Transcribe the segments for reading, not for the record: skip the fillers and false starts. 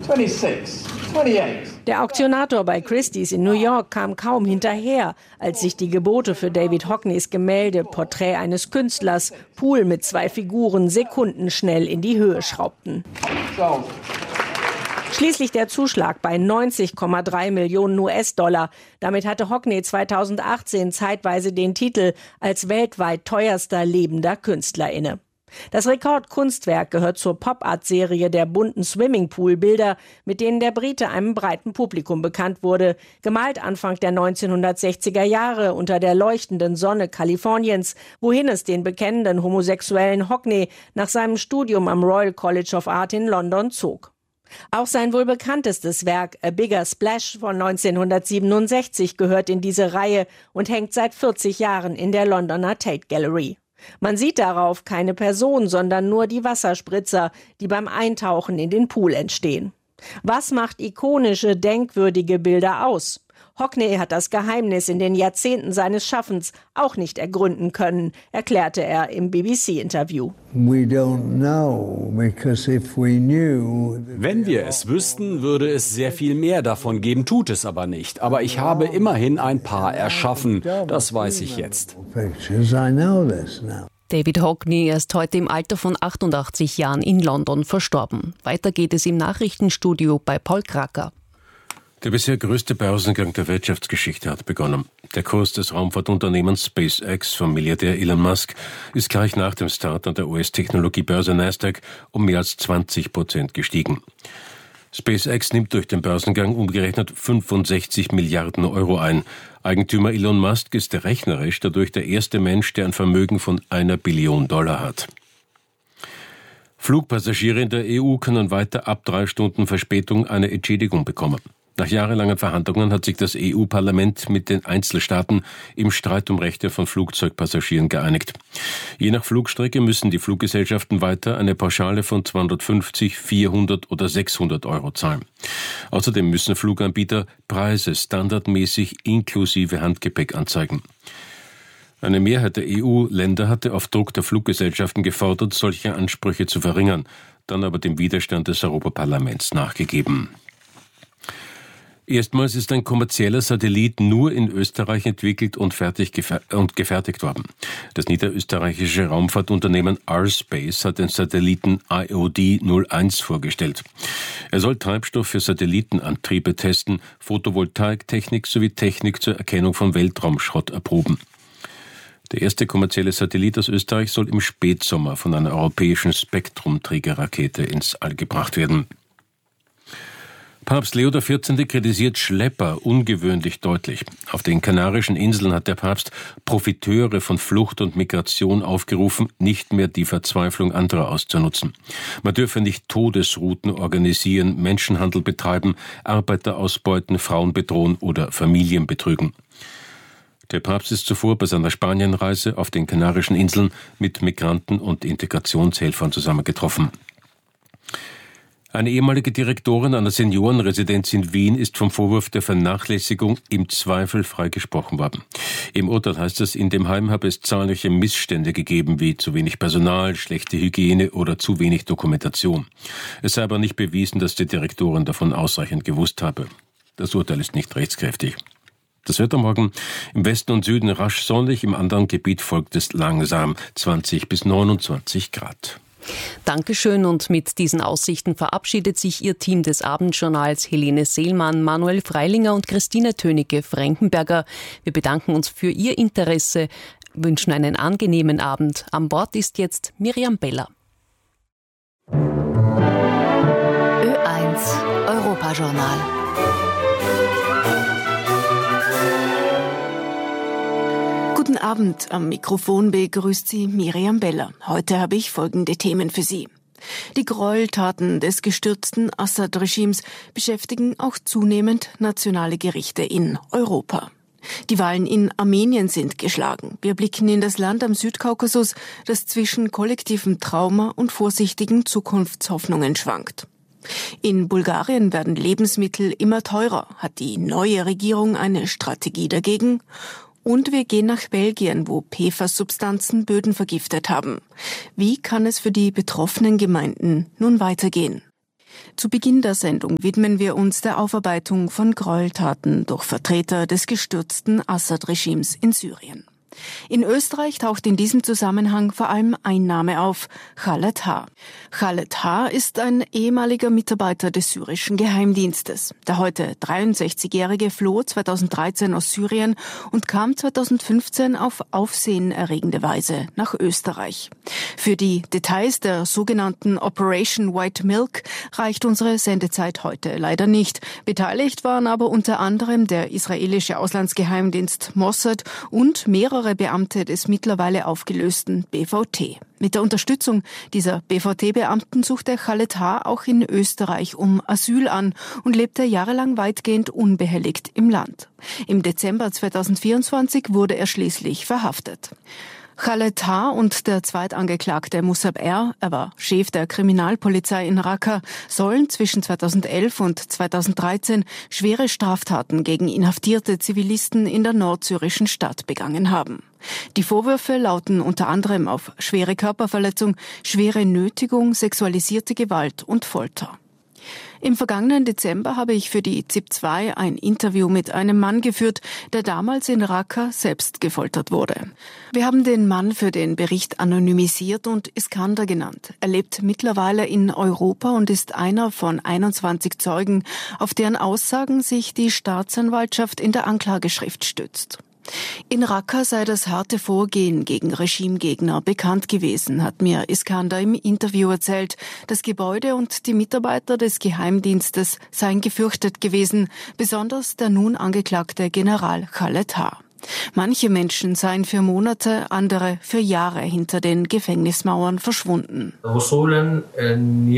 26, 28. Der Auktionator bei Christie's in New York kam kaum hinterher, als sich die Gebote für David Hockneys Gemälde Porträt eines Künstlers, Pool mit 2 Figuren, sekundenschnell in die Höhe schraubten. Schließlich der Zuschlag bei 90,3 Millionen US-Dollar. Damit hatte Hockney 2018 zeitweise den Titel als weltweit teuerster lebender Künstler inne. Das Rekordkunstwerk gehört zur Pop-Art-Serie der bunten Swimmingpool-Bilder, mit denen der Brite einem breiten Publikum bekannt wurde. Gemalt Anfang der 1960er Jahre unter der leuchtenden Sonne Kaliforniens, wohin es den bekennenden homosexuellen Hockney nach seinem Studium am Royal College of Art in London zog. Auch sein wohl bekanntestes Werk A Bigger Splash von 1967 gehört in diese Reihe und hängt seit 40 Jahren in der Londoner Tate Gallery. Man sieht darauf keine Person, sondern nur die Wasserspritzer, die beim Eintauchen in den Pool entstehen. Was macht ikonische, denkwürdige Bilder aus? Hockney hat das Geheimnis in den Jahrzehnten seines Schaffens auch nicht ergründen können, erklärte er im BBC-Interview. Wenn wir es wüssten, würde es sehr viel mehr davon geben, tut es aber nicht. Aber ich habe immerhin ein paar erschaffen, das weiß ich jetzt. David Hockney ist heute im Alter von 88 Jahren in London verstorben. Weiter geht es im Nachrichtenstudio bei Paul Kracker. Der bisher größte Börsengang der Wirtschaftsgeschichte hat begonnen. Der Kurs des Raumfahrtunternehmens SpaceX von Milliardär Elon Musk ist gleich nach dem Start an der US-Technologiebörse Nasdaq um mehr als 20% gestiegen. SpaceX nimmt durch den Börsengang umgerechnet 65 Milliarden Euro ein. Eigentümer Elon Musk ist rechnerisch dadurch der erste Mensch, der ein Vermögen von $1 Billion hat. Flugpassagiere in der EU können weiter ab 3 Stunden Verspätung eine Entschädigung bekommen. Nach jahrelangen Verhandlungen hat sich das EU-Parlament mit den Einzelstaaten im Streit um Rechte von Flugzeugpassagieren geeinigt. Je nach Flugstrecke müssen die Fluggesellschaften weiter eine Pauschale von 250, 400 oder 600 Euro zahlen. Außerdem müssen Fluganbieter Preise standardmäßig inklusive Handgepäck anzeigen. Eine Mehrheit der EU-Länder hatte auf Druck der Fluggesellschaften gefordert, solche Ansprüche zu verringern, dann aber dem Widerstand des Europaparlaments nachgegeben. Erstmals ist ein kommerzieller Satellit nur in Österreich entwickelt und gefertigt worden. Das niederösterreichische Raumfahrtunternehmen R-Space hat den Satelliten IOD-01 vorgestellt. Er soll Treibstoff für Satellitenantriebe testen, Photovoltaiktechnik sowie Technik zur Erkennung von Weltraumschrott erproben. Der erste kommerzielle Satellit aus Österreich soll im Spätsommer von einer europäischen Spektrum-Trägerrakete ins All gebracht werden. Papst Leo XIV. Kritisiert Schlepper ungewöhnlich deutlich. Auf den Kanarischen Inseln hat der Papst Profiteure von Flucht und Migration aufgerufen, nicht mehr die Verzweiflung anderer auszunutzen. Man dürfe nicht Todesrouten organisieren, Menschenhandel betreiben, Arbeiter ausbeuten, Frauen bedrohen oder Familien betrügen. Der Papst ist zuvor bei seiner Spanienreise auf den Kanarischen Inseln mit Migranten und Integrationshelfern zusammengetroffen. Eine ehemalige Direktorin einer Seniorenresidenz in Wien ist vom Vorwurf der Vernachlässigung im Zweifel freigesprochen worden. Im Urteil heißt es, in dem Heim habe es zahlreiche Missstände gegeben, wie zu wenig Personal, schlechte Hygiene oder zu wenig Dokumentation. Es sei aber nicht bewiesen, dass die Direktorin davon ausreichend gewusst habe. Das Urteil ist nicht rechtskräftig. Das Wetter morgen im Westen und Süden rasch sonnig, im anderen Gebiet folgt es langsam 20 bis 29 Grad. Dankeschön, und mit diesen Aussichten verabschiedet sich Ihr Team des Abendjournals Helene Seelmann, Manuel Freilinger und Christine Tönecke-Frankenberger. Wir bedanken uns für Ihr Interesse, wünschen einen angenehmen Abend. An Bord ist jetzt Miriam Beller. Ö1 Europajournal. Guten Abend, am Mikrofon begrüßt Sie Miriam Beller. Heute habe ich folgende Themen für Sie. Die Gräueltaten des gestürzten Assad-Regimes beschäftigen auch zunehmend nationale Gerichte in Europa. Die Wahlen in Armenien sind geschlagen. Wir blicken in das Land am Südkaukasus, das zwischen kollektivem Trauma und vorsichtigen Zukunftshoffnungen schwankt. In Bulgarien werden Lebensmittel immer teurer. Hat die neue Regierung eine Strategie dagegen? Und wir gehen nach Belgien, wo PFAS-Substanzen Böden vergiftet haben. Wie kann es für die betroffenen Gemeinden nun weitergehen? Zu Beginn der Sendung widmen wir uns der Aufarbeitung von Gräueltaten durch Vertreter des gestürzten Assad-Regimes in Syrien. In Österreich taucht in diesem Zusammenhang vor allem ein Name auf: Khaled H. Khaled H. ist ein ehemaliger Mitarbeiter des syrischen Geheimdienstes. Der heute 63-Jährige floh 2013 aus Syrien und kam 2015 auf aufsehenerregende Weise nach Österreich. Für die Details der sogenannten Operation White Milk reicht unsere Sendezeit heute leider nicht. Beteiligt waren aber unter anderem der israelische Auslandsgeheimdienst Mossad und mehrere Beamte des mittlerweile aufgelösten BVT. Mit der Unterstützung dieser BVT-Beamten suchte Khaled H. auch in Österreich um Asyl an und lebte jahrelang weitgehend unbehelligt im Land. Im Dezember 2024 wurde er schließlich verhaftet. Khaled H. und der Zweitangeklagte Musab R., er war Chef der Kriminalpolizei in Raqqa, sollen zwischen 2011 und 2013 schwere Straftaten gegen inhaftierte Zivilisten in der nordsyrischen Stadt begangen haben. Die Vorwürfe lauten unter anderem auf schwere Körperverletzung, schwere Nötigung, sexualisierte Gewalt und Folter. Im vergangenen Dezember habe ich für die ZIP 2 ein Interview mit einem Mann geführt, der damals in Raqqa selbst gefoltert wurde. Wir haben den Mann für den Bericht anonymisiert und Iskander genannt. Er lebt mittlerweile in Europa und ist einer von 21 Zeugen, auf deren Aussagen sich die Staatsanwaltschaft in der Anklageschrift stützt. In Raqqa sei das harte Vorgehen gegen Regimegegner bekannt gewesen, hat mir Iskander im Interview erzählt. Das Gebäude und die Mitarbeiter des Geheimdienstes seien gefürchtet gewesen, besonders der nun angeklagte General Khaled H. Manche Menschen seien für Monate, andere für Jahre hinter den Gefängnismauern verschwunden. Wenn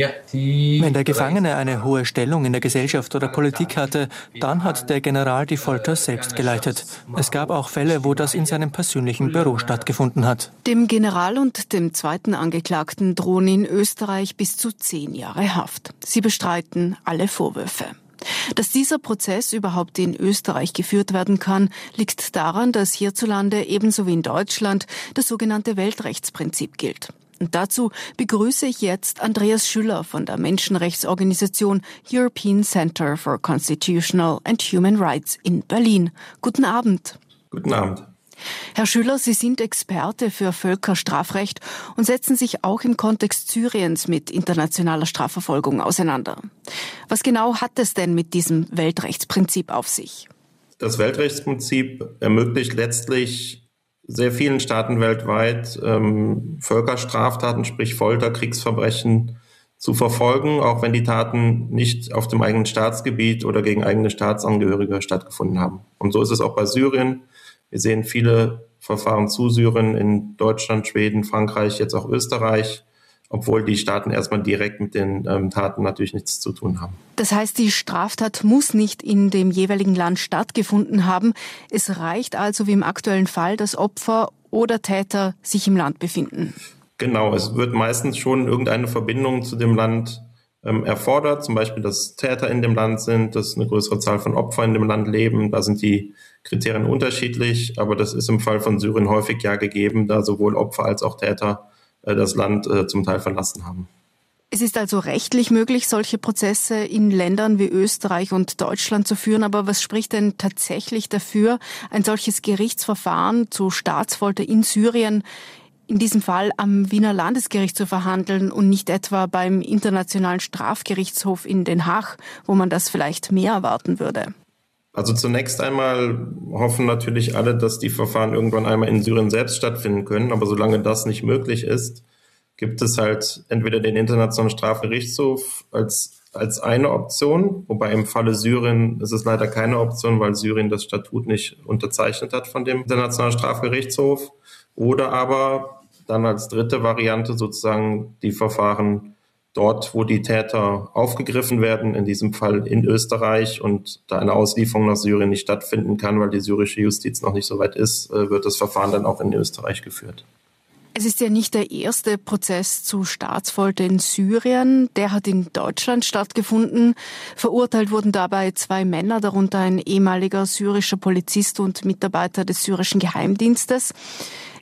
der Gefangene eine hohe Stellung in der Gesellschaft oder Politik hatte, dann hat der General die Folter selbst geleitet. Es gab auch Fälle, wo das in seinem persönlichen Büro stattgefunden hat. Dem General und dem zweiten Angeklagten drohen in Österreich bis zu 10 Jahre Haft. Sie bestreiten alle Vorwürfe. Dass dieser Prozess überhaupt in Österreich geführt werden kann, liegt daran, dass hierzulande ebenso wie in Deutschland das sogenannte Weltrechtsprinzip gilt. Und dazu begrüße ich jetzt Andreas Schüller von der Menschenrechtsorganisation European Center for Constitutional and Human Rights in Berlin. Guten Abend. Guten Abend. Herr Schüller, Sie sind Experte für Völkerstrafrecht und setzen sich auch im Kontext Syriens mit internationaler Strafverfolgung auseinander. Was genau hat es denn mit diesem Weltrechtsprinzip auf sich? Das Weltrechtsprinzip ermöglicht letztlich sehr vielen Staaten weltweit, Völkerstraftaten, sprich Folter, Kriegsverbrechen zu verfolgen, auch wenn die Taten nicht auf dem eigenen Staatsgebiet oder gegen eigene Staatsangehörige stattgefunden haben. Und so ist es auch bei Syrien. Wir sehen viele Verfahren zu Syrien in Deutschland, Schweden, Frankreich, jetzt auch Österreich, obwohl die Staaten erstmal direkt mit den Taten natürlich nichts zu tun haben. Das heißt, die Straftat muss nicht in dem jeweiligen Land stattgefunden haben. Es reicht also wie im aktuellen Fall, dass Opfer oder Täter sich im Land befinden. Genau, es wird meistens schon irgendeine Verbindung zu dem Land erfordert, zum Beispiel, dass Täter in dem Land sind, dass eine größere Zahl von Opfern in dem Land leben. Da sind die Kriterien unterschiedlich, aber das ist im Fall von Syrien häufig ja gegeben, da sowohl Opfer als auch Täter das Land zum Teil verlassen haben. Es ist also rechtlich möglich, solche Prozesse in Ländern wie Österreich und Deutschland zu führen. Aber was spricht denn tatsächlich dafür, ein solches Gerichtsverfahren zu Staatsfolter in Syrien in diesem Fall am Wiener Landesgericht zu verhandeln und nicht etwa beim Internationalen Strafgerichtshof in Den Haag, wo man das vielleicht mehr erwarten würde? Also zunächst einmal hoffen natürlich alle, dass die Verfahren irgendwann einmal in Syrien selbst stattfinden können. Aber solange das nicht möglich ist, gibt es halt entweder den Internationalen Strafgerichtshof als eine Option, wobei im Falle Syrien ist es leider keine Option, weil Syrien das Statut nicht unterzeichnet hat von dem Internationalen Strafgerichtshof. Oder aber dann als dritte Variante sozusagen die Verfahren dort, wo die Täter aufgegriffen werden, in diesem Fall in Österreich, und da eine Auslieferung nach Syrien nicht stattfinden kann, weil die syrische Justiz noch nicht so weit ist, wird das Verfahren dann auch in Österreich geführt. Es ist ja nicht der erste Prozess zu Staatsfolter in Syrien. Der hat in Deutschland stattgefunden. Verurteilt wurden dabei 2 Männer, darunter ein ehemaliger syrischer Polizist und Mitarbeiter des syrischen Geheimdienstes.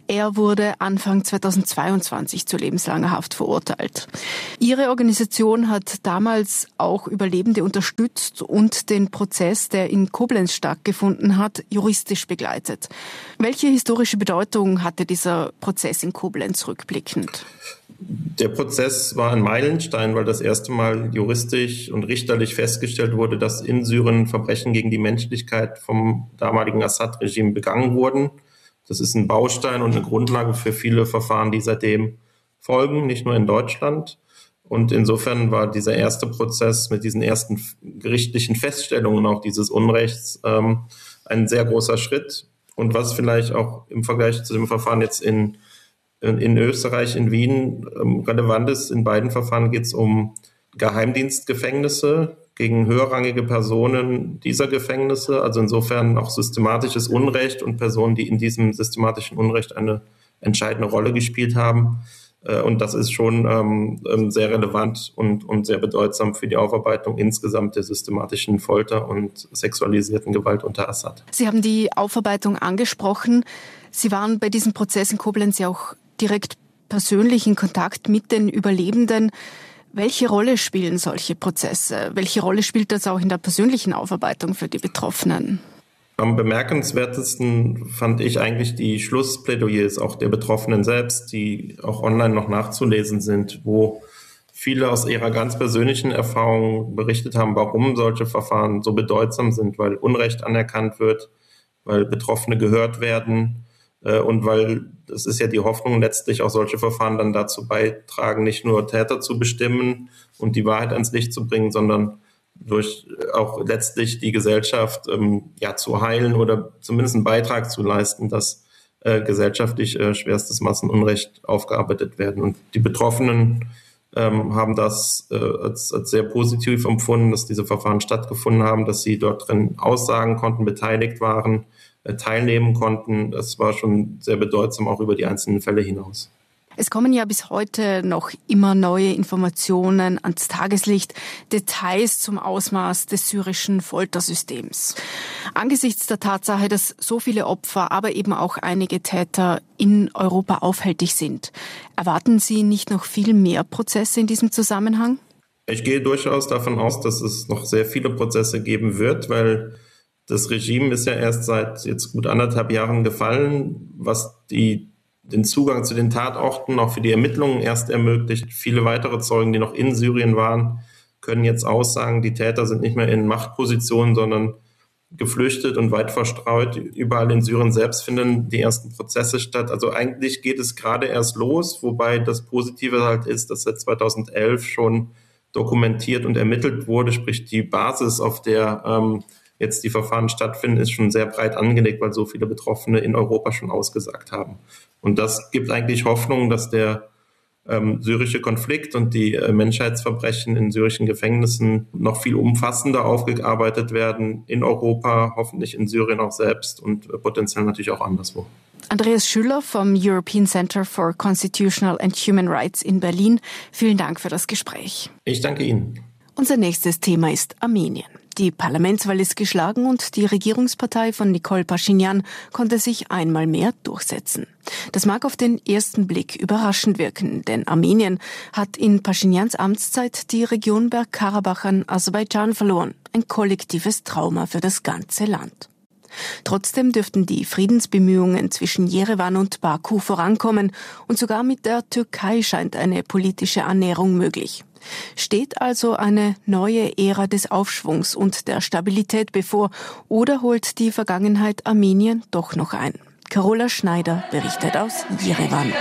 Er wurde Anfang 2022 zu lebenslanger Haft verurteilt. Ihre Organisation hat damals auch Überlebende unterstützt und den Prozess, der in Koblenz stattgefunden hat, juristisch begleitet. Welche historische Bedeutung hatte dieser Prozess in Koblenz rückblickend? Der Prozess war ein Meilenstein, weil das erste Mal juristisch und richterlich festgestellt wurde, dass in Syrien Verbrechen gegen die Menschlichkeit vom damaligen Assad-Regime begangen wurden. Das ist ein Baustein und eine Grundlage für viele Verfahren, die seitdem folgen, nicht nur in Deutschland. Und insofern war dieser erste Prozess mit diesen ersten gerichtlichen Feststellungen auch dieses Unrechts ein sehr großer Schritt. Und was vielleicht auch im Vergleich zu dem Verfahren jetzt in Österreich, in Wien relevant ist, in beiden Verfahren geht es um Geheimdienstgefängnisse gegen höherrangige Personen dieser Gefängnisse, also insofern auch systematisches Unrecht und Personen, die in diesem systematischen Unrecht eine entscheidende Rolle gespielt haben. Und das ist schon sehr relevant und sehr bedeutsam für die Aufarbeitung insgesamt der systematischen Folter und sexualisierten Gewalt unter Assad. Sie haben die Aufarbeitung angesprochen. Sie waren bei diesem Prozess in Koblenz ja auch direkt persönlich in Kontakt mit den Überlebenden. Welche Rolle spielen solche Prozesse? Welche Rolle spielt das auch in der persönlichen Aufarbeitung für die Betroffenen? Am bemerkenswertesten fand ich eigentlich die Schlussplädoyers auch der Betroffenen selbst, die auch online noch nachzulesen sind, wo viele aus ihrer ganz persönlichen Erfahrung berichtet haben, warum solche Verfahren so bedeutsam sind, weil Unrecht anerkannt wird, weil Betroffene gehört werden und weil, das ist ja die Hoffnung, letztlich auch solche Verfahren dann dazu beitragen, nicht nur Täter zu bestimmen und die Wahrheit ans Licht zu bringen, sondern durch auch letztlich die Gesellschaft zu heilen oder zumindest einen Beitrag zu leisten, dass gesellschaftlich schwerstes Massenunrecht aufgearbeitet werden. Und die Betroffenen haben das als sehr positiv empfunden, dass diese Verfahren stattgefunden haben, dass sie dort drin aussagen konnten, beteiligt waren, teilnehmen konnten. Das war schon sehr bedeutsam, auch über die einzelnen Fälle hinaus. Es kommen ja bis heute noch immer neue Informationen ans Tageslicht, Details zum Ausmaß des syrischen Foltersystems. Angesichts der Tatsache, dass so viele Opfer, aber eben auch einige Täter in Europa aufhältig sind, erwarten Sie nicht noch viel mehr Prozesse in diesem Zusammenhang? Ich gehe durchaus davon aus, dass es noch sehr viele Prozesse geben wird, weil das Regime ist ja erst seit jetzt gut 1,5 Jahren gefallen, was den Zugang zu den Tatorten auch für die Ermittlungen erst ermöglicht. Viele weitere Zeugen, die noch in Syrien waren, können jetzt aussagen, die Täter sind nicht mehr in Machtpositionen, sondern geflüchtet und weit verstreut. Überall in Syrien selbst finden die ersten Prozesse statt. Also eigentlich geht es gerade erst los, wobei das Positive halt ist, dass seit 2011 schon dokumentiert und ermittelt wurde, sprich die Basis, auf der jetzt die Verfahren stattfinden, ist schon sehr breit angelegt, weil so viele Betroffene in Europa schon ausgesagt haben. Und das gibt eigentlich Hoffnung, dass der syrische Konflikt und die Menschheitsverbrechen in syrischen Gefängnissen noch viel umfassender aufgearbeitet werden in Europa, hoffentlich in Syrien auch selbst und potenziell natürlich auch anderswo. Andreas Schüller vom European Center for Constitutional and Human Rights in Berlin. Vielen Dank für das Gespräch. Ich danke Ihnen. Unser nächstes Thema ist Armenien. Die Parlamentswahl ist geschlagen und die Regierungspartei von Nikol Paschinjan konnte sich einmal mehr durchsetzen. Das mag auf den ersten Blick überraschend wirken, denn Armenien hat in Paschinjans Amtszeit die Region Bergkarabach an Aserbaidschan verloren. Ein kollektives Trauma für das ganze Land. Trotzdem dürften die Friedensbemühungen zwischen Jerewan und Baku vorankommen und sogar mit der Türkei scheint eine politische Annäherung möglich. Steht also eine neue Ära des Aufschwungs und der Stabilität bevor oder holt die Vergangenheit Armenien doch noch ein? Carola Schneider berichtet aus Jerewan.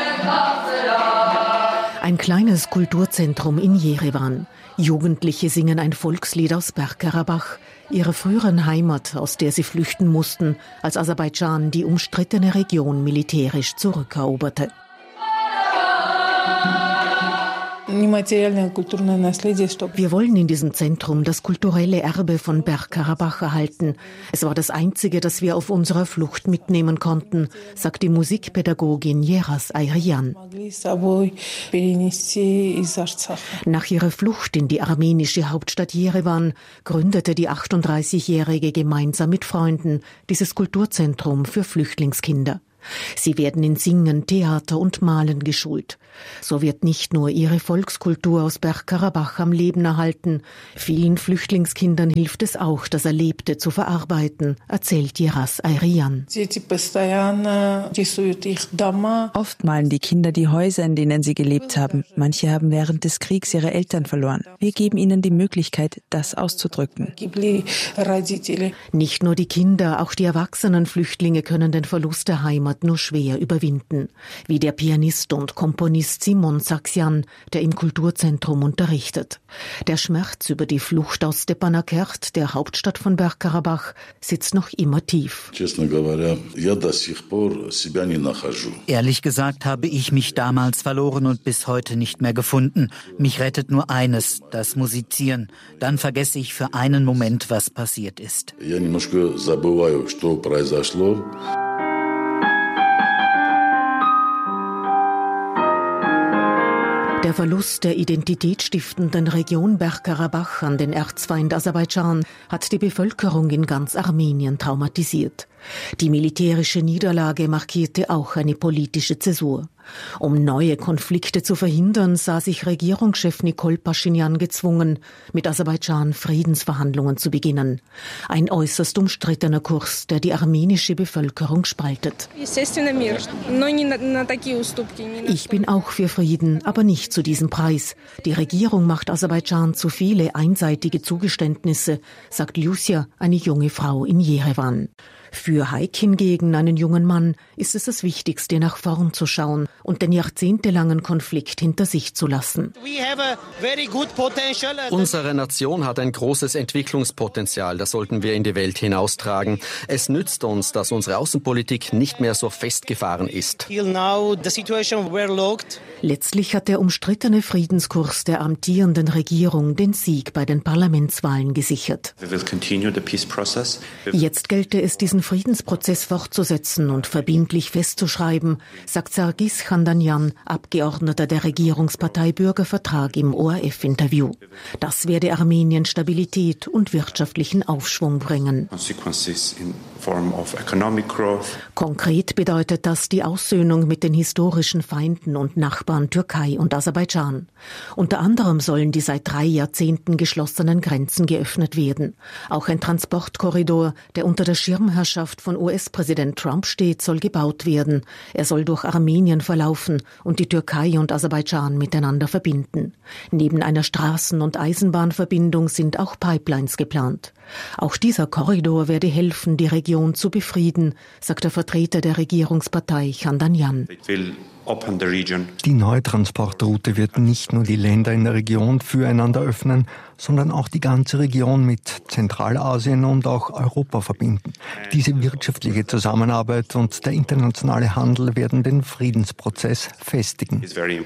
Ein kleines Kulturzentrum in Jerewan. Jugendliche singen ein Volkslied aus Bergkarabach, ihrer früheren Heimat, aus der sie flüchten mussten, als Aserbaidschan die umstrittene Region militärisch zurückeroberte. Wir wollen in diesem Zentrum das kulturelle Erbe von Bergkarabach erhalten. Es war das Einzige, das wir auf unserer Flucht mitnehmen konnten, sagt die Musikpädagogin Yeras Ayrian. Nach ihrer Flucht in die armenische Hauptstadt Jerewan gründete die 38-Jährige gemeinsam mit Freunden dieses Kulturzentrum für Flüchtlingskinder. Sie werden in Singen, Theater und Malen geschult. So wird nicht nur ihre Volkskultur aus Bergkarabach am Leben erhalten. Vielen Flüchtlingskindern hilft es auch, das Erlebte zu verarbeiten, erzählt Jiras Ayrian. Oft malen die Kinder die Häuser, in denen sie gelebt haben. Manche haben während des Kriegs ihre Eltern verloren. Wir geben ihnen die Möglichkeit, das auszudrücken. Nicht nur die Kinder, auch die erwachsenen Flüchtlinge können den Verlust der Heimat nur schwer überwinden. Wie der Pianist und Komponist Simon Saxian, der im Kulturzentrum unterrichtet. Der Schmerz über die Flucht aus Stepanakert, der Hauptstadt von Bergkarabach, sitzt noch immer tief. Ehrlich gesagt habe ich mich damals verloren und bis heute nicht mehr gefunden. Mich rettet nur eines, das Musizieren. Dann vergesse ich für einen Moment, was passiert ist. Der Verlust der identitätsstiftenden Region Bergkarabach an den Erzfeind Aserbaidschan hat die Bevölkerung in ganz Armenien traumatisiert. Die militärische Niederlage markierte auch eine politische Zäsur. Um neue Konflikte zu verhindern, sah sich Regierungschef Nikol Paschinjan gezwungen, mit Aserbaidschan Friedensverhandlungen zu beginnen. Ein äußerst umstrittener Kurs, der die armenische Bevölkerung spaltet. Ich bin auch für Frieden, aber nicht zu diesem Preis. Die Regierung macht Aserbaidschan zu viele einseitige Zugeständnisse, sagt Lucia, eine junge Frau in Jerewan. Für Haik hingegen, einen jungen Mann, ist es das Wichtigste, nach vorn zu schauen und den jahrzehntelangen Konflikt hinter sich zu lassen. Unsere Nation hat ein großes Entwicklungspotenzial, das sollten wir in die Welt hinaustragen. Es nützt uns, dass unsere Außenpolitik nicht mehr so festgefahren ist. Letztlich hat der umstrittene Friedenskurs der amtierenden Regierung den Sieg bei den Parlamentswahlen gesichert. Jetzt gelte es, diesen Friedensprozess fortzusetzen und verbindlich festzuschreiben, sagt Sargis Khandanyan, Abgeordneter der Regierungspartei Bürgervertrag, im ORF-Interview. Das werde Armenien Stabilität und wirtschaftlichen Aufschwung bringen. Konkret bedeutet das die Aussöhnung mit den historischen Feinden und Nachbarn Türkei und Aserbaidschan. Unter anderem sollen die seit 3 Jahrzehnten geschlossenen Grenzen geöffnet werden. Auch ein Transportkorridor, der unter der Schirmherrschaft von US-Präsident Trump steht, soll gebaut werden. Er soll durch Armenien verlaufen und die Türkei und Aserbaidschan miteinander verbinden. Neben einer Straßen- und Eisenbahnverbindung sind auch Pipelines geplant. Auch dieser Korridor werde helfen, die Region zu befrieden, sagt der Vertreter der Regierungspartei Khandanyan. Die neue Transportroute wird nicht nur die Länder in der Region füreinander öffnen, sondern auch die ganze Region mit Zentralasien und auch Europa verbinden. Diese wirtschaftliche Zusammenarbeit und der internationale Handel werden den Friedensprozess festigen.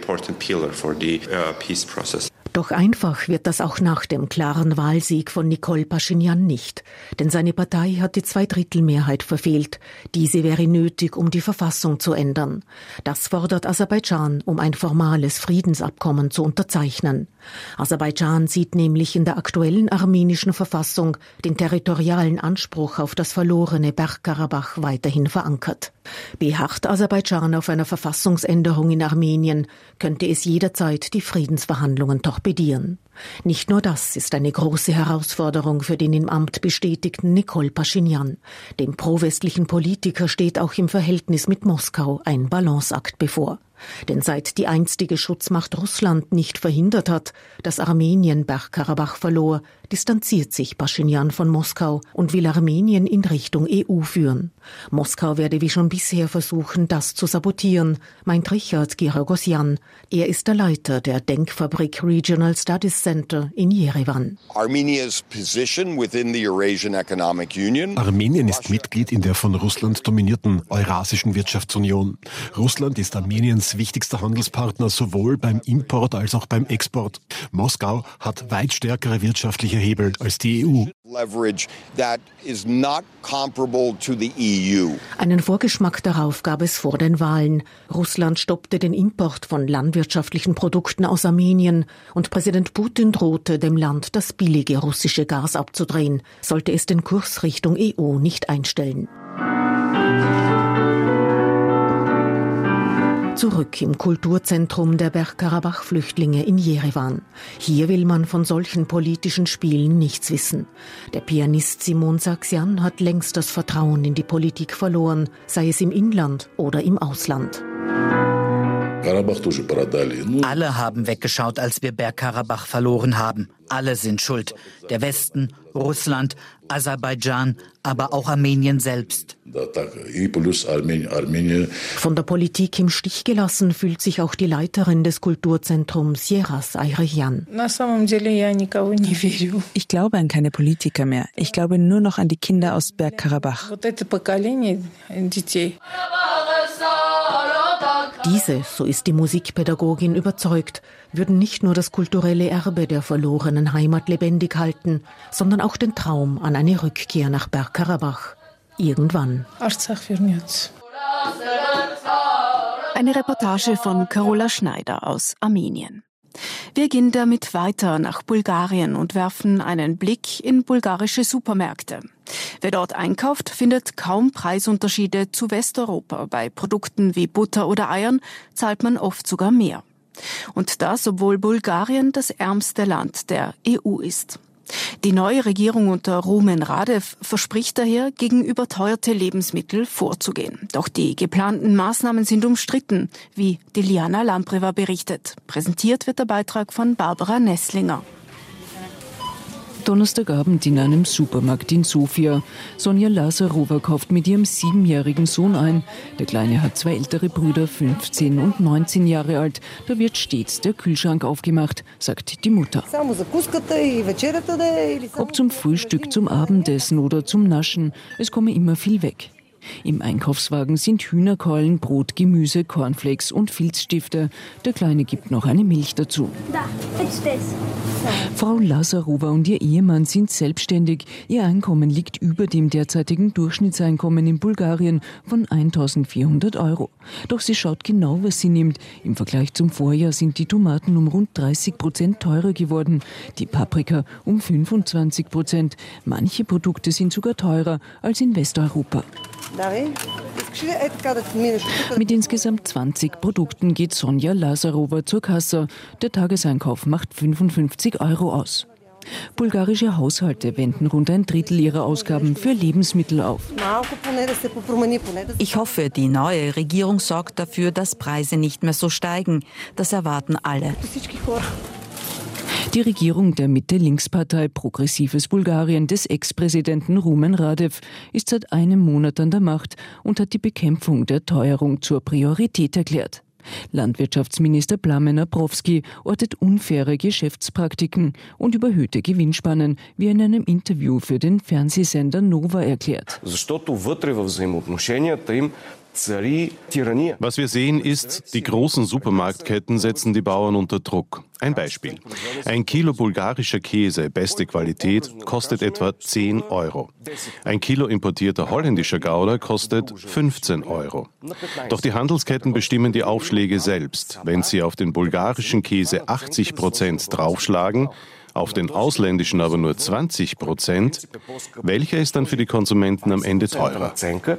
Doch einfach wird das auch nach dem klaren Wahlsieg von Nikol Paschinjan nicht. Denn seine Partei hat die Zweidrittelmehrheit verfehlt. Diese wäre nötig, um die Verfassung zu ändern. Das fordert Aserbaidschan, um ein formales Friedensabkommen zu unterzeichnen. Aserbaidschan sieht nämlich in der aktuellen armenischen Verfassung den territorialen Anspruch auf das verlorene Bergkarabach weiterhin verankert. Beharrt Aserbaidschan auf einer Verfassungsänderung in Armenien, könnte es jederzeit die Friedensverhandlungen torpedieren. Nicht nur das ist eine große Herausforderung für den im Amt bestätigten Nikol Paschinjan. Dem pro-westlichen Politiker steht auch im Verhältnis mit Moskau ein Balanceakt bevor. Denn seit die einstige Schutzmacht Russland nicht verhindert hat, dass Armenien Bergkarabach verlor, distanziert sich Paschinjan von Moskau und will Armenien in Richtung EU führen. Moskau werde wie schon bisher versuchen, das zu sabotieren, meint Richard Girogosyan. Er ist der Leiter der Denkfabrik Regional Studies Center in Jerewan. Armenien ist Mitglied in der von Russland dominierten Eurasischen Wirtschaftsunion. Russland ist Armeniens wichtigster Handelspartner sowohl beim Import als auch beim Export. Moskau hat weit stärkere wirtschaftliche Hebel als die EU. Einen Vorgeschmack darauf gab es vor den Wahlen. Russland stoppte den Import von landwirtschaftlichen Produkten aus Armenien und Präsident Putin drohte dem Land, das billige russische Gas abzudrehen, sollte es den Kurs Richtung EU nicht einstellen. Zurück im Kulturzentrum der Bergkarabach-Flüchtlinge in Jerewan. Hier will man von solchen politischen Spielen nichts wissen. Der Pianist Simon Saxian hat längst das Vertrauen in die Politik verloren, sei es im Inland oder im Ausland. Alle haben weggeschaut, als wir Bergkarabach verloren haben. Alle sind schuld. Der Westen, Russland, Aserbaidschan, aber auch Armenien selbst. Von der Politik im Stich gelassen fühlt sich auch die Leiterin des Kulturzentrums Yeras Ayreyan. Ich glaube an keine Politiker mehr. Ich glaube nur noch an die Kinder aus Bergkarabach. Diese, so ist die Musikpädagogin überzeugt, würden nicht nur das kulturelle Erbe der verlorenen Heimat lebendig halten, sondern auch den Traum an eine Rückkehr nach Bergkarabach. Irgendwann. Eine Reportage von Carola Schneider aus Armenien. Wir gehen damit weiter nach Bulgarien und werfen einen Blick in bulgarische Supermärkte. Wer dort einkauft, findet kaum Preisunterschiede zu Westeuropa. Bei Produkten wie Butter oder Eiern zahlt man oft sogar mehr. Und das, obwohl Bulgarien das ärmste Land der EU ist. Die neue Regierung unter Rumen Radev verspricht daher, gegen überteuerte Lebensmittel vorzugehen. Doch die geplanten Maßnahmen sind umstritten, wie Diljana Lampreva berichtet. Präsentiert wird der Beitrag von Barbara Nesslinger. Donnerstagabend in einem Supermarkt in Sofia. Sonja Lazarova kauft mit ihrem 7-jährigen Sohn ein. Der Kleine hat 2 ältere Brüder, 15 und 19 Jahre alt. Da wird stets der Kühlschrank aufgemacht, sagt die Mutter. Ob zum Frühstück, zum Abendessen oder zum Naschen, es komme immer viel weg. Im Einkaufswagen sind Hühnerkeulen, Brot, Gemüse, Cornflakes und Filzstifte. Der Kleine gibt noch eine Milch dazu. Frau Lazarova und ihr Ehemann sind selbstständig. Ihr Einkommen liegt über dem derzeitigen Durchschnittseinkommen in Bulgarien von 1.400 €. Doch sie schaut genau, was sie nimmt. Im Vergleich zum Vorjahr sind die Tomaten um rund 30% teurer geworden, die Paprika um 25%. Manche Produkte sind sogar teurer als in Westeuropa. Mit insgesamt 20 Produkten geht Sonja Lazarova zur Kasse. Der Tageseinkauf macht 55 € aus. Bulgarische Haushalte wenden rund ein Drittel ihrer Ausgaben für Lebensmittel auf. Ich hoffe, die neue Regierung sorgt dafür, dass Preise nicht mehr so steigen. Das erwarten alle. Die Regierung der Mitte-Links-Partei Progressives Bulgarien des Ex-Präsidenten Rumen Radev ist seit einem Monat an der Macht und hat die Bekämpfung der Teuerung zur Priorität erklärt. Landwirtschaftsminister Plamen Abrovski ortet unfaire Geschäftspraktiken und überhöhte Gewinnspannen, wie er in einem Interview für den Fernsehsender Nova erklärt. Was wir sehen ist, die großen Supermarktketten setzen die Bauern unter Druck. Ein Beispiel. 1 Kilo bulgarischer Käse, beste Qualität, kostet etwa 10 €. 1 Kilo importierter holländischer Gouda kostet 15 €. Doch die Handelsketten bestimmen die Aufschläge selbst. Wenn sie auf den bulgarischen Käse 80% draufschlagen, auf den ausländischen aber nur 20%, welcher ist dann für die Konsumenten am Ende teurer?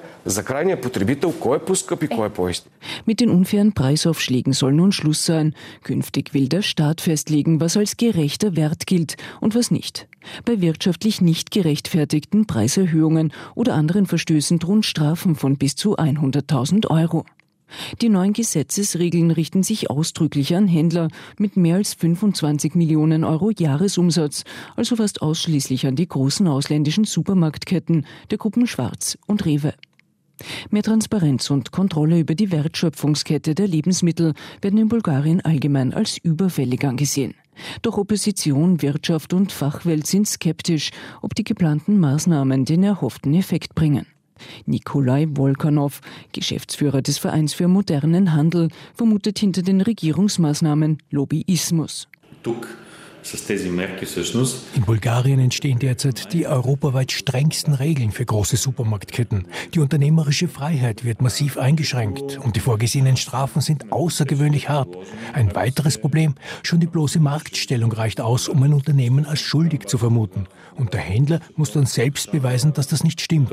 Mit den unfairen Preisaufschlägen soll nun Schluss sein. Künftig will der Staat festlegen, was als gerechter Wert gilt und was nicht. Bei wirtschaftlich nicht gerechtfertigten Preiserhöhungen oder anderen Verstößen drohen Strafen von bis zu 100.000 €. Die neuen Gesetzesregeln richten sich ausdrücklich an Händler mit mehr als 25 Millionen € Jahresumsatz, also fast ausschließlich an die großen ausländischen Supermarktketten der Gruppen Schwarz und Rewe. Mehr Transparenz und Kontrolle über die Wertschöpfungskette der Lebensmittel werden in Bulgarien allgemein als überfällig angesehen. Doch Opposition, Wirtschaft und Fachwelt sind skeptisch, ob die geplanten Maßnahmen den erhofften Effekt bringen. Nikolai Volkanov, Geschäftsführer des Vereins für modernen Handel, vermutet hinter den Regierungsmaßnahmen Lobbyismus. In Bulgarien entstehen derzeit die europaweit strengsten Regeln für große Supermarktketten. Die unternehmerische Freiheit wird massiv eingeschränkt und die vorgesehenen Strafen sind außergewöhnlich hart. Ein weiteres Problem, schon die bloße Marktstellung reicht aus, um ein Unternehmen als schuldig zu vermuten. Und der Händler muss dann selbst beweisen, dass das nicht stimmt.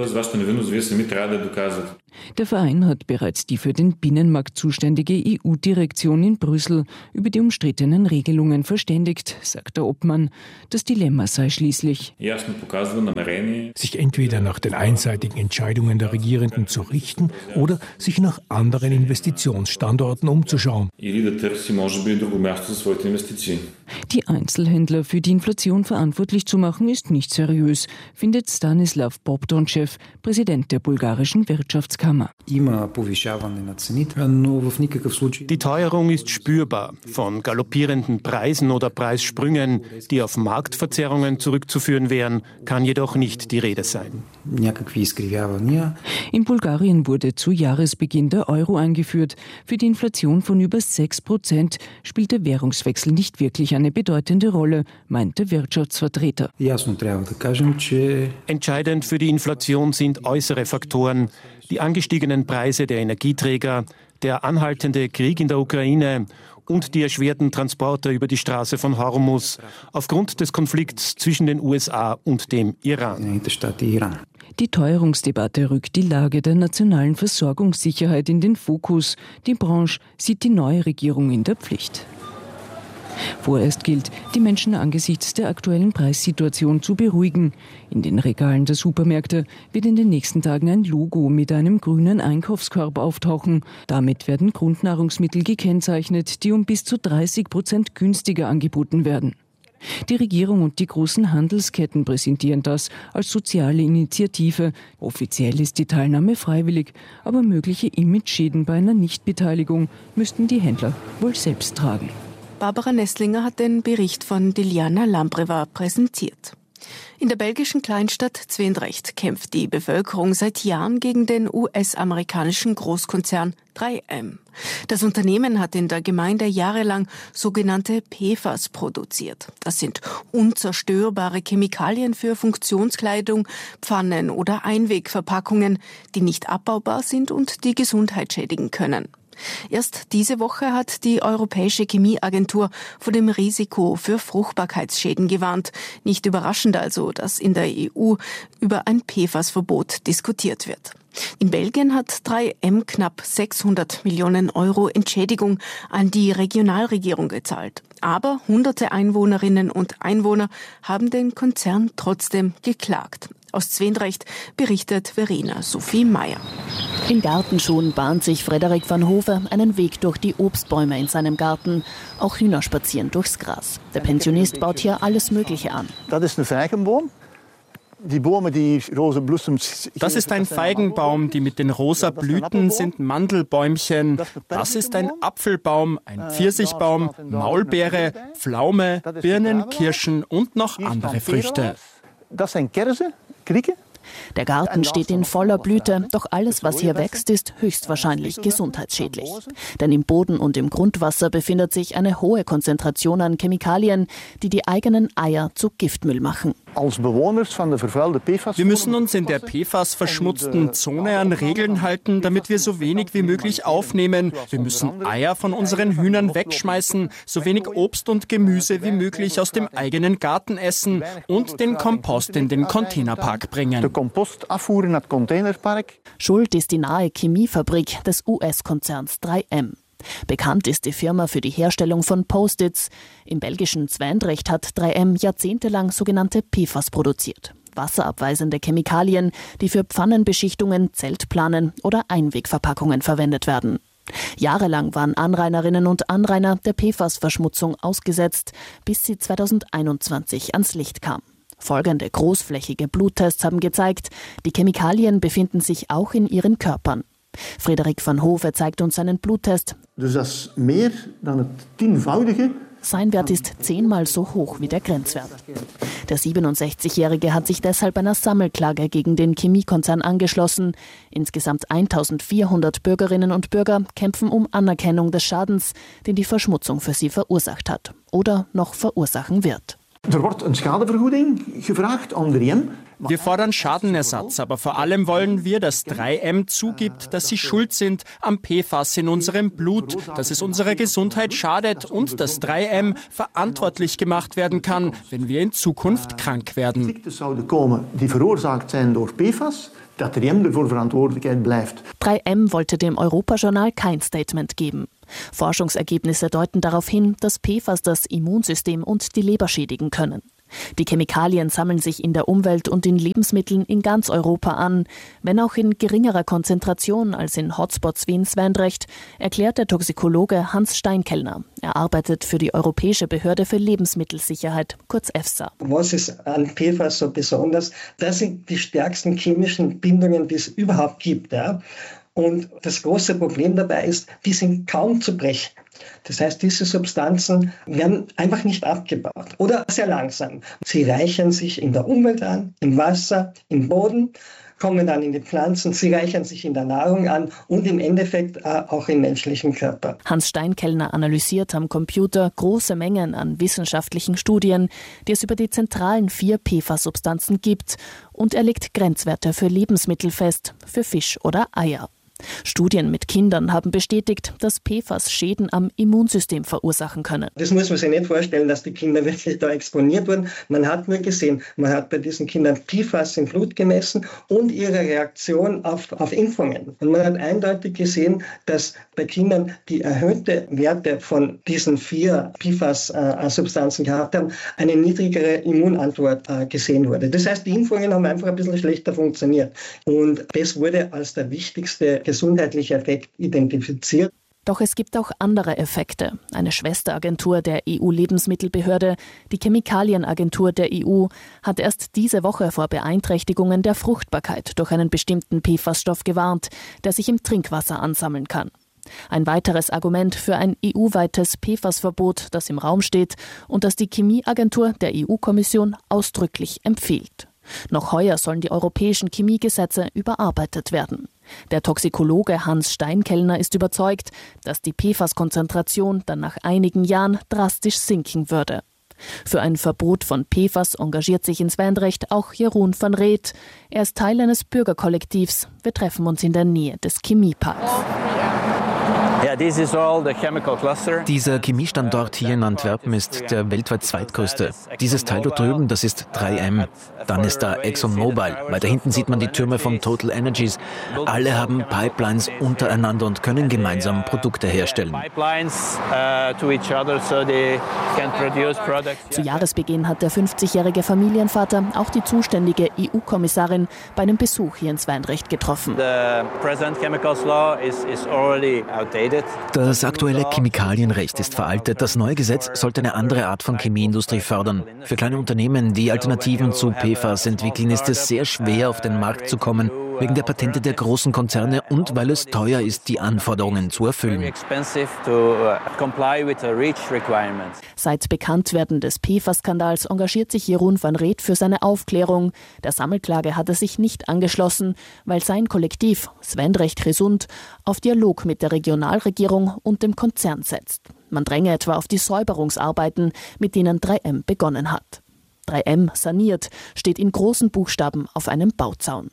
Der Verein hat bereits die für den Binnenmarkt zuständige EU-Direktion in Brüssel über die umstrittenen Regelungen verständigt, sagt der Obmann. Das Dilemma sei schließlich: sich entweder nach den einseitigen Entscheidungen der Regierenden zu richten oder sich nach anderen Investitionsstandorten umzuschauen. Die Einzelhändler für die Inflation verantwortlich zu machen, ist nicht seriös, findet Stanislav Bobdonchev, Präsident der bulgarischen Wirtschaftskammer. Die Teuerung ist spürbar. Von galoppierenden Preisen oder Preissprüngen, die auf Marktverzerrungen zurückzuführen wären, kann jedoch nicht die Rede sein. In Bulgarien wurde zu Jahresbeginn der Euro eingeführt. Für die Inflation von über 6% spielt der Währungswechsel nicht wirklich eine bedeutende Rolle, meint der Wirtschaftsvertreter. Entscheidend für die Inflation sind äußere Faktoren, die angestiegenen Preise der Energieträger, der anhaltende Krieg in der Ukraine und die erschwerten Transporte über die Straße von Hormuz aufgrund des Konflikts zwischen den USA und dem Iran. Die Teuerungsdebatte rückt die Lage der nationalen Versorgungssicherheit in den Fokus. Die Branche sieht die neue Regierung in der Pflicht. Vorerst gilt, die Menschen angesichts der aktuellen Preissituation zu beruhigen. In den Regalen der Supermärkte wird in den nächsten Tagen ein Logo mit einem grünen Einkaufskorb auftauchen. Damit werden Grundnahrungsmittel gekennzeichnet, die um bis zu 30% günstiger angeboten werden. Die Regierung und die großen Handelsketten präsentieren das als soziale Initiative. Offiziell ist die Teilnahme freiwillig, aber mögliche Imageschäden bei einer Nichtbeteiligung müssten die Händler wohl selbst tragen. Barbara Nesslinger hat den Bericht von Diljana Lambreva präsentiert. In der belgischen Kleinstadt Zwijndrecht kämpft die Bevölkerung seit Jahren gegen den US-amerikanischen Großkonzern 3M. Das Unternehmen hat in der Gemeinde jahrelang sogenannte PFAS produziert. Das sind unzerstörbare Chemikalien für Funktionskleidung, Pfannen oder Einwegverpackungen, die nicht abbaubar sind und die Gesundheit schädigen können. Erst diese Woche hat die Europäische Chemieagentur vor dem Risiko für Fruchtbarkeitsschäden gewarnt. Nicht überraschend also, dass in der EU über ein PFAS-Verbot diskutiert wird. In Belgien hat 3M knapp 600 Millionen Euro Entschädigung an die Regionalregierung gezahlt. Aber hunderte Einwohnerinnen und Einwohner haben den Konzern trotzdem geklagt. Aus Zwijndrecht berichtet Verena Sophie Meyer. In Gartenschuhen bahnt sich Frederik van Hove einen Weg durch die Obstbäume in seinem Garten. Auch Hühner spazieren durchs Gras. Der Pensionist baut hier alles Mögliche an. Das ist ein Feigenbaum. Das ist ein Feigenbaum, die mit den rosa Blüten sind Mandelbäumchen. Das ist ein Apfelbaum, ein Pfirsichbaum, Maulbeere, Pflaume, Birnen, Kirschen und noch andere Früchte. Das sind Kersen, Krieke. Der Garten steht in voller Blüte, doch alles, was hier wächst, ist höchstwahrscheinlich gesundheitsschädlich. Denn im Boden und im Grundwasser befindet sich eine hohe Konzentration an Chemikalien, die die eigenen Eier zu Giftmüll machen. Wir müssen uns in der PFAS-verschmutzten Zone an Regeln halten, damit wir so wenig wie möglich aufnehmen. Wir müssen Eier von unseren Hühnern wegschmeißen, so wenig Obst und Gemüse wie möglich aus dem eigenen Garten essen und den Kompost in den Containerpark bringen. Schuld ist die nahe Chemiefabrik des US-Konzerns 3M. Bekannt ist die Firma für die Herstellung von Post-its. Im belgischen Zwijndrecht hat 3M jahrzehntelang sogenannte PFAS produziert. Wasserabweisende Chemikalien, die für Pfannenbeschichtungen, Zeltplanen oder Einwegverpackungen verwendet werden. Jahrelang waren Anrainerinnen und Anrainer der PFAS-Verschmutzung ausgesetzt, bis sie 2021 ans Licht kam. Folgende großflächige Bluttests haben gezeigt, die Chemikalien befinden sich auch in ihren Körpern. Frederik van Hove zeigt uns seinen Bluttest. Dus dat is meer dan het 10-voudige Sein Wert ist 10-mal so hoch wie der Grenzwert. Der 67-Jährige hat sich deshalb einer Sammelklage gegen den Chemiekonzern angeschlossen. Insgesamt 1400 Bürgerinnen und Bürger kämpfen um Anerkennung des Schadens, den die Verschmutzung für sie verursacht hat oder noch verursachen wird. Er wordt een schadevergoeding gevraagd aan 3M. Wir fordern Schadenersatz, aber vor allem wollen wir, dass 3M zugibt, dass sie schuld sind am PFAS in unserem Blut, dass es unserer Gesundheit schadet und dass 3M verantwortlich gemacht werden kann, wenn wir in Zukunft krank werden. Ziekten zouden komen die veroorzaakt zijn door PFAS, dat 3M ervoor verantwoordelijkheid blijft. 3M wollte dem Europajournal kein Statement geben. Forschungsergebnisse deuten darauf hin, dass PFAS das Immunsystem und die Leber schädigen können. Die Chemikalien sammeln sich in der Umwelt und in Lebensmitteln in ganz Europa an, wenn auch in geringerer Konzentration als in Hotspots wie in Zwijndrecht, erklärt der Toxikologe Hans Steinkellner. Er arbeitet für die Europäische Behörde für Lebensmittelsicherheit, kurz EFSA. Was ist an PFAS so besonders? Das sind die stärksten chemischen Bindungen, die es überhaupt gibt. Ja? Und das große Problem dabei ist, die sind kaum zu brechen. Das heißt, diese Substanzen werden einfach nicht abgebaut oder sehr langsam. Sie reichern sich in der Umwelt an, im Wasser, im Boden, kommen dann in die Pflanzen, sie reichern sich in der Nahrung an und im Endeffekt auch im menschlichen Körper. Hans Steinkellner analysiert am Computer große Mengen an wissenschaftlichen Studien, die es über die zentralen 4 PFAS-Substanzen gibt, und er legt Grenzwerte für Lebensmittel fest, für Fisch oder Eier. Studien mit Kindern haben bestätigt, dass PFAS Schäden am Immunsystem verursachen können. Das muss man sich nicht vorstellen, dass die Kinder wirklich da exponiert wurden. Man hat nur gesehen, man hat bei diesen Kindern PFAS im Blut gemessen und ihre Reaktion auf Impfungen. Und man hat eindeutig gesehen, dass bei Kindern, die erhöhte Werte von diesen 4 PFAS-Substanzen gehabt haben, eine niedrigere Immunantwort gesehen wurde. Das heißt, die Impfungen haben einfach ein bisschen schlechter funktioniert. Und das wurde als der wichtigste gesundheitlicher Effekt identifiziert. Doch es gibt auch andere Effekte. Eine Schwesteragentur der EU-Lebensmittelbehörde, die Chemikalienagentur der EU, hat erst diese Woche vor Beeinträchtigungen der Fruchtbarkeit durch einen bestimmten PFAS-Stoff gewarnt, der sich im Trinkwasser ansammeln kann. Ein weiteres Argument für ein EU-weites PFAS-Verbot, das im Raum steht und das die Chemieagentur der EU-Kommission ausdrücklich empfiehlt. Noch heuer sollen die europäischen Chemiegesetze überarbeitet werden. Der Toxikologe Hans Steinkellner ist überzeugt, dass die PFAS-Konzentration dann nach einigen Jahren drastisch sinken würde. Für ein Verbot von PFAS engagiert sich in Zwijndrecht auch Jeroen van Reet. Er ist Teil eines Bürgerkollektivs. Wir treffen uns in der Nähe des Chemieparks. Dieser Chemiestandort hier in Antwerpen ist der weltweit zweitgrößte. Dieses Teil dort drüben, das ist 3M. Dann ist da ExxonMobil. Weiter hinten sieht man die Türme von Total Energies. Alle haben Pipelines untereinander und können gemeinsam Produkte herstellen. Zu Jahresbeginn hat der 50-jährige Familienvater auch die zuständige EU-Kommissarin bei einem Besuch hier in Zwijndrecht getroffen. Das aktuelle Chemikalienrecht ist veraltet. Das neue Gesetz sollte eine andere Art von Chemieindustrie fördern. Für kleine Unternehmen, die Alternativen zu PFAS entwickeln, ist es sehr schwer, auf den Markt zu kommen, wegen der Patente der großen Konzerne und weil es teuer ist, die Anforderungen zu erfüllen. Seit Bekanntwerden des PFAS-Skandals engagiert sich Jeroen van Reet für seine Aufklärung. Der Sammelklage hat er sich nicht angeschlossen, weil sein Kollektiv, Zwijndrecht Gesund, auf Dialog mit der Regionalregierung und dem Konzern setzt. Man dränge etwa auf die Säuberungsarbeiten, mit denen 3M begonnen hat. 3M saniert, steht in großen Buchstaben auf einem Bauzaun.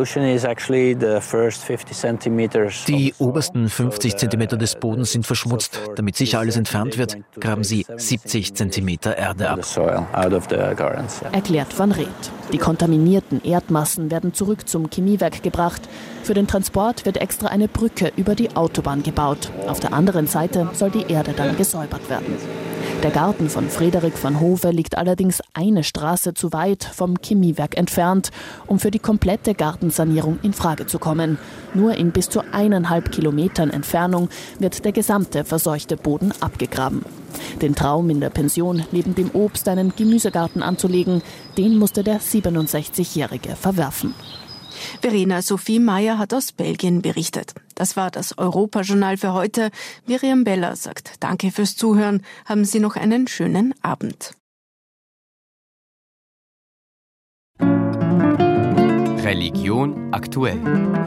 Die obersten 50 Zentimeter des Bodens sind verschmutzt. Damit sicher alles entfernt wird, graben sie 70 Zentimeter Erde ab. Erklärt Van Reet. Die kontaminierten Erdmassen werden zurück zum Chemiewerk gebracht. Für den Transport wird extra eine Brücke über die Autobahn gebaut. Auf der anderen Seite soll die Erde dann gesäubert werden. Der Garten von Frederik van Hove liegt allerdings eine Straße zu weit vom Chemiewerk entfernt, um für die komplette Gartensanierung in Frage zu kommen. Nur in bis zu 1,5 Kilometern Entfernung wird der gesamte verseuchte Boden abgegraben. Den Traum, in der Pension neben dem Obst einen Gemüsegarten anzulegen, den musste der 67-Jährige verwerfen. Verena Sophie Meyer hat aus Belgien berichtet. Das war das Europajournal für heute. Miriam Beller sagt Danke fürs Zuhören. Haben Sie noch einen schönen Abend. Religion aktuell.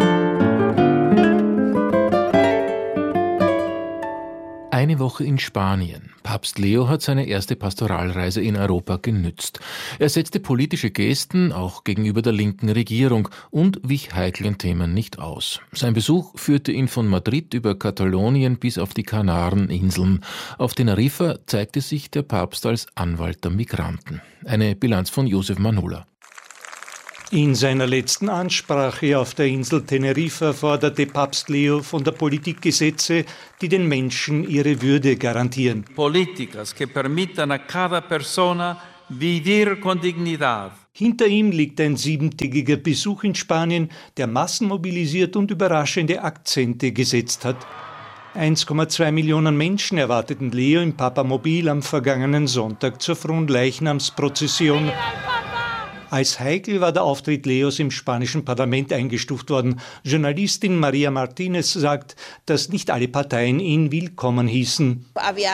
Eine Woche in Spanien. Papst Leo hat seine erste Pastoralreise in Europa genützt. Er setzte politische Gesten, auch gegenüber der linken Regierung, und wich heiklen Themen nicht aus. Sein Besuch führte ihn von Madrid über Katalonien bis auf die Kanareninseln. Auf Teneriffa zeigte sich der Papst als Anwalt der Migranten. Eine Bilanz von Josef Manula. In seiner letzten Ansprache auf der Insel Teneriffa forderte Papst Leo von der Politik Gesetze, die den Menschen ihre Würde garantieren. Políticas que permitan a cada persona vivir con dignidad. Hinter ihm liegt ein 7-tägiger Besuch in Spanien, der Massen mobilisiert und überraschende Akzente gesetzt hat. 1,2 Millionen Menschen erwarteten Leo im Papamobil am vergangenen Sonntag zur Fronleichnamsprozession. Als heikel war der Auftritt Leos im spanischen Parlament eingestuft worden. Journalistin Maria Martínez sagt, dass nicht alle Parteien ihn willkommen hießen.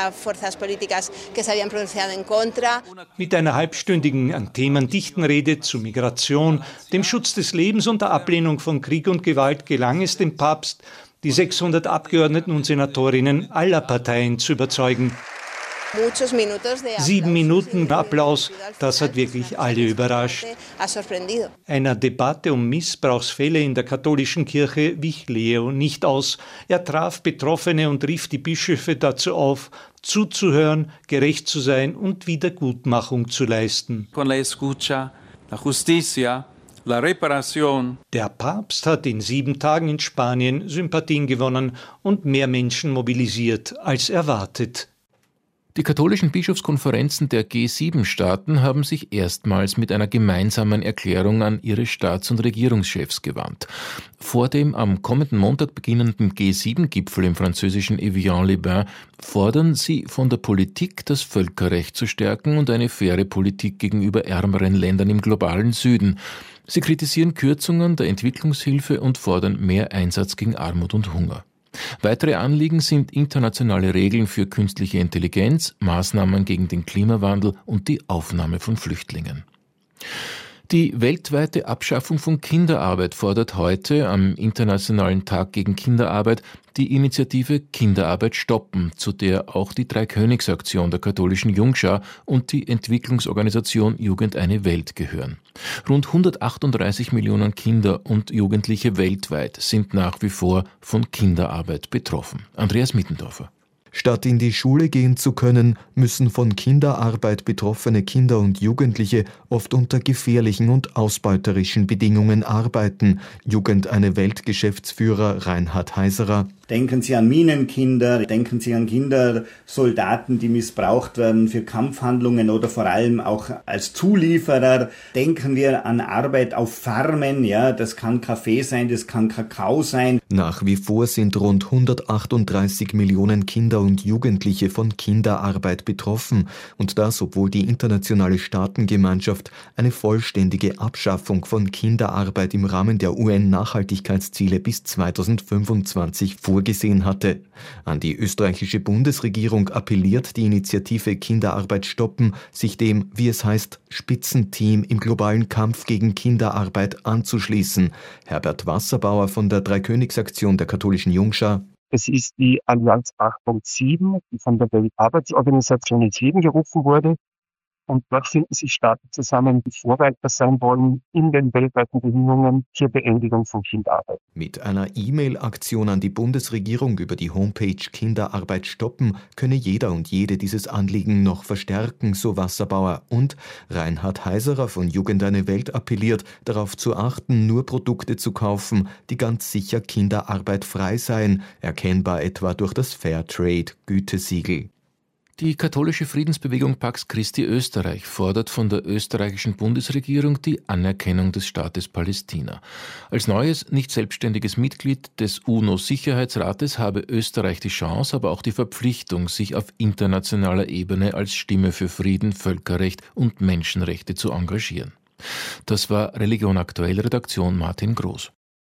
Mit einer halbstündigen, themendichten Rede zu Migration, dem Schutz des Lebens und der Ablehnung von Krieg und Gewalt gelang es dem Papst, die 600 Abgeordneten und Senatorinnen aller Parteien zu überzeugen. 7 Minuten Applaus, das hat wirklich alle überrascht. Einer Debatte um Missbrauchsfälle in der katholischen Kirche wich Leo nicht aus. Er traf Betroffene und rief die Bischöfe dazu auf, zuzuhören, gerecht zu sein und Wiedergutmachung zu leisten. Der Papst hat in 7 Tagen in Spanien Sympathien gewonnen und mehr Menschen mobilisiert als erwartet. Die katholischen Bischofskonferenzen der G7-Staaten haben sich erstmals mit einer gemeinsamen Erklärung an ihre Staats- und Regierungschefs gewandt. Vor dem am kommenden Montag beginnenden G7-Gipfel im französischen Evian-les-Bains fordern sie von der Politik, das Völkerrecht zu stärken und eine faire Politik gegenüber ärmeren Ländern im globalen Süden. Sie kritisieren Kürzungen der Entwicklungshilfe und fordern mehr Einsatz gegen Armut und Hunger. Weitere Anliegen sind internationale Regeln für künstliche Intelligenz, Maßnahmen gegen den Klimawandel und die Aufnahme von Flüchtlingen. Die weltweite Abschaffung von Kinderarbeit fordert heute am Internationalen Tag gegen Kinderarbeit die Initiative Kinderarbeit stoppen, zu der auch die Dreikönigsaktion der katholischen Jungschar und die Entwicklungsorganisation Jugend eine Welt gehören. Rund 138 Millionen Kinder und Jugendliche weltweit sind nach wie vor von Kinderarbeit betroffen. Andreas Mittendorfer. Statt in die Schule gehen zu können, müssen von Kinderarbeit betroffene Kinder und Jugendliche oft unter gefährlichen und ausbeuterischen Bedingungen arbeiten. Jugend eine Welt-Geschäftsführer Reinhard Heiserer. Denken Sie an Minenkinder, denken Sie an Kindersoldaten, die missbraucht werden für Kampfhandlungen oder vor allem auch als Zulieferer. Denken wir an Arbeit auf Farmen, ja, das kann Kaffee sein, das kann Kakao sein. Nach wie vor sind rund 138 Millionen Kinder und Jugendliche von Kinderarbeit betroffen. Und das, obwohl die internationale Staatengemeinschaft eine vollständige Abschaffung von Kinderarbeit im Rahmen der UN-Nachhaltigkeitsziele bis 2025 vorgesehen hatte. An die österreichische Bundesregierung appelliert die Initiative Kinderarbeit stoppen, sich dem, wie es heißt, Spitzenteam im globalen Kampf gegen Kinderarbeit anzuschließen. Herbert Wasserbauer von der Dreikönigsaktion der katholischen Jungschar. Es ist die Allianz 8.7, die von der Weltarbeitsorganisation ins Leben gerufen wurde. Und dort finden sich Staaten zusammen, die Vorreiter sein wollen in den weltweiten Bemühungen zur Beendigung von Kinderarbeit. Mit einer E-Mail-Aktion an die Bundesregierung über die Homepage Kinderarbeit stoppen könne jeder und jede dieses Anliegen noch verstärken, so Wasserbauer. Und Reinhard Heiserer von Jugend eine Welt appelliert, darauf zu achten, nur Produkte zu kaufen, die ganz sicher Kinderarbeit frei seien, erkennbar etwa durch das Fairtrade-Gütesiegel. Die katholische Friedensbewegung Pax Christi Österreich fordert von der österreichischen Bundesregierung die Anerkennung des Staates Palästina. Als neues, nicht selbstständiges Mitglied des UNO-Sicherheitsrates habe Österreich die Chance, aber auch die Verpflichtung, sich auf internationaler Ebene als Stimme für Frieden, Völkerrecht und Menschenrechte zu engagieren. Das war Religion aktuell, Redaktion Martin Groß.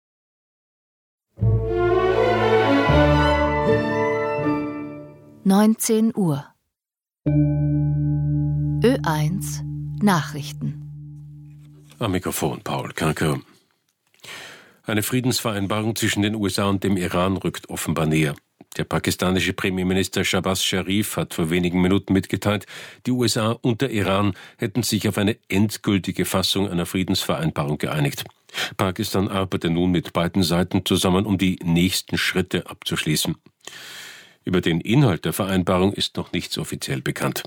(19 Uhr) Ö1 Nachrichten. Am Mikrofon Paul Kanker. Eine Friedensvereinbarung zwischen den USA und dem Iran rückt offenbar näher. Der pakistanische Premierminister Shahbaz Sharif hat vor wenigen Minuten mitgeteilt, die USA und der Iran hätten sich auf eine endgültige Fassung einer Friedensvereinbarung geeinigt. Pakistan arbeitet nun mit beiden Seiten zusammen, um die nächsten Schritte abzuschließen. Über den Inhalt der Vereinbarung ist noch nichts offiziell bekannt.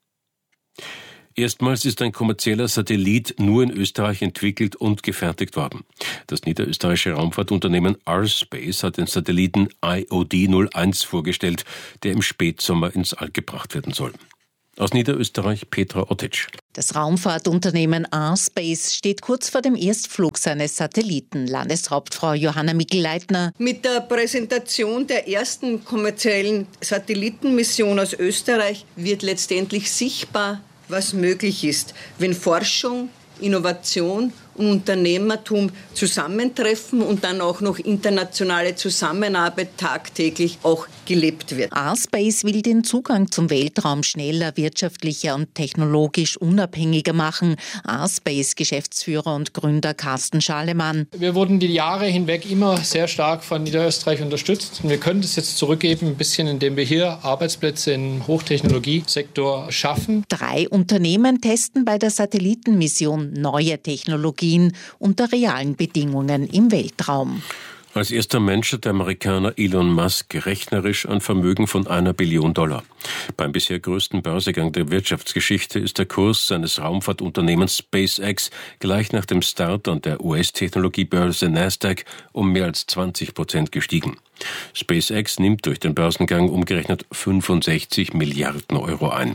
Erstmals ist ein kommerzieller Satellit nur in Österreich entwickelt und gefertigt worden. Das niederösterreichische Raumfahrtunternehmen R-Space hat den Satelliten IOD-01 vorgestellt, der im Spätsommer ins All gebracht werden soll. Aus Niederösterreich Petra Ottitsch. Das Raumfahrtunternehmen R-Space steht kurz vor dem Erstflug seines Satelliten. Landeshauptfrau Johanna Mikl-Leitner. Mit der Präsentation der ersten kommerziellen Satellitenmission aus Österreich wird letztendlich sichtbar, was möglich ist, wenn Forschung, Innovation und Unternehmertum zusammentreffen und dann auch noch internationale Zusammenarbeit tagtäglich auch gelebt wird. R-Space will den Zugang zum Weltraum schneller, wirtschaftlicher und technologisch unabhängiger machen. R-Space Geschäftsführer und Gründer Carsten Schalemann. Wir wurden die Jahre hinweg immer sehr stark von Niederösterreich unterstützt. Und wir können das jetzt zurückgeben, ein bisschen, indem wir hier Arbeitsplätze im Hochtechnologiesektor schaffen. 3 Unternehmen testen bei der Satellitenmission neue Technologien unter realen Bedingungen im Weltraum. Als erster Mensch hat der Amerikaner Elon Musk rechnerisch ein Vermögen von $1 Billion. Beim bisher größten Börsegang der Wirtschaftsgeschichte ist der Kurs seines Raumfahrtunternehmens SpaceX gleich nach dem Start an der US-Technologiebörse Nasdaq um mehr als 20% gestiegen. SpaceX nimmt durch den Börsengang umgerechnet 65 Milliarden Euro ein.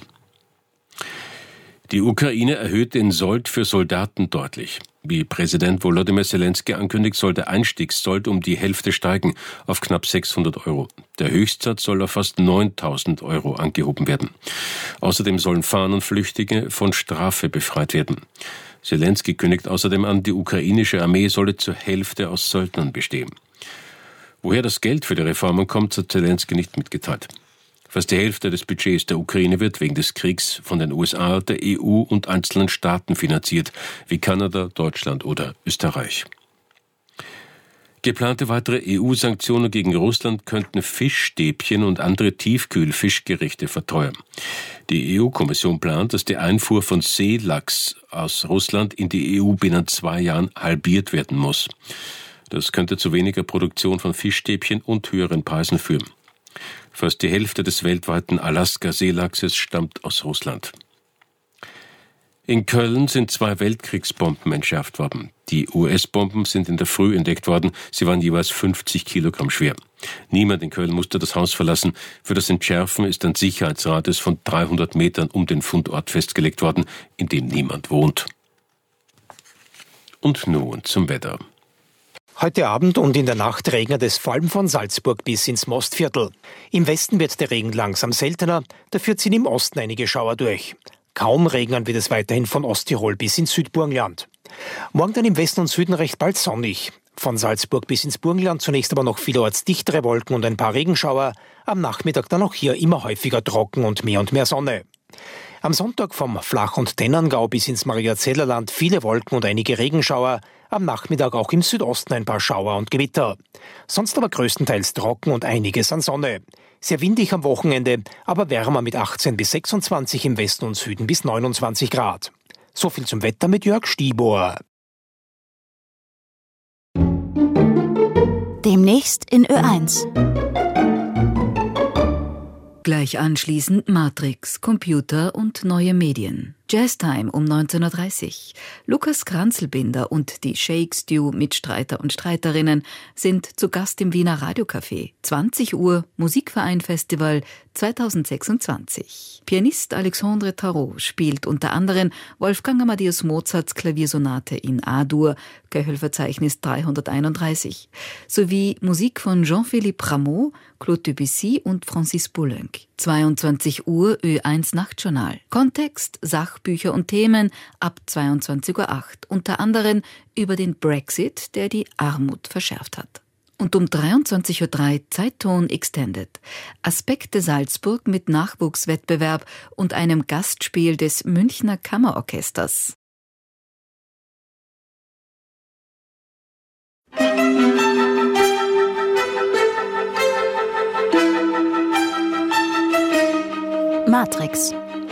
Die Ukraine erhöht den Sold für Soldaten deutlich. Wie Präsident Volodymyr Zelensky ankündigt, soll der Einstiegssold um die Hälfte steigen, auf knapp 600 Euro. Der Höchstsatz soll auf fast 9.000 Euro angehoben werden. Außerdem sollen Fahnenflüchtige von Strafe befreit werden. Zelensky kündigt außerdem an, die ukrainische Armee solle zur Hälfte aus Söldnern bestehen. Woher das Geld für die Reformen kommt, hat Zelensky nicht mitgeteilt. Fast die Hälfte des Budgets der Ukraine wird wegen des Kriegs von den USA, der EU und einzelnen Staaten finanziert, wie Kanada, Deutschland oder Österreich. Geplante weitere EU-Sanktionen gegen Russland könnten Fischstäbchen und andere Tiefkühlfischgerichte verteuern. Die EU-Kommission plant, dass die Einfuhr von Seelachs aus Russland in die EU binnen 2 Jahren halbiert werden muss. Das könnte zu weniger Produktion von Fischstäbchen und höheren Preisen führen. Fast die Hälfte des weltweiten Alaska-Seelachses stammt aus Russland. In Köln sind 2 Weltkriegsbomben entschärft worden. Die US-Bomben sind in der Früh entdeckt worden. Sie waren jeweils 50 Kilogramm schwer. Niemand in Köln musste das Haus verlassen. Für das Entschärfen ist ein Sicherheitsradius von 300 Metern um den Fundort festgelegt worden, in dem niemand wohnt. Und nun zum Wetter. Heute Abend und in der Nacht regnet es vor allem von Salzburg bis ins Mostviertel. Im Westen wird der Regen langsam seltener, dafür ziehen im Osten einige Schauer durch. Kaum regnen wird es weiterhin von Osttirol bis ins Südburgenland. Morgen dann im Westen und Süden recht bald sonnig. Von Salzburg bis ins Burgenland zunächst aber noch vielerorts dichtere Wolken und ein paar Regenschauer. Am Nachmittag dann auch hier immer häufiger trocken und mehr Sonne. Am Sonntag vom Flach- und Tennangau bis ins Mariazellerland viele Wolken und einige Regenschauer. Am Nachmittag auch im Südosten ein paar Schauer und Gewitter. Sonst aber größtenteils trocken und einiges an Sonne. Sehr windig am Wochenende, aber wärmer mit 18 bis 26 im Westen und Süden bis 29 Grad. So viel zum Wetter mit Jörg Stiebohr. Demnächst in Ö1. Gleich anschließend Matrix, Computer und neue Medien. Jazztime um 19.30 Uhr. Lukas Kranzelbinder und die Shake Stew Mitstreiter und Streiterinnen sind zu Gast im Wiener Radiocafé. 20 Uhr Musikverein Festival 2026. Pianist Alexandre Tarot spielt unter anderem Wolfgang Amadeus Mozarts Klaviersonate in A-Dur, Köchelverzeichnis 331, sowie Musik von Jean-Philippe Rameau, Claude Debussy und Francis Poulenc. 22 Uhr Ö1 Nachtjournal. Kontext, Sachbücher und Themen ab 22.08 Uhr. Unter anderem über den Brexit, der die Armut verschärft hat. Und um 23.03 Uhr Zeitton Extended. Aspekte Salzburg mit Nachwuchswettbewerb und einem Gastspiel des Münchner Kammerorchesters. Matrix.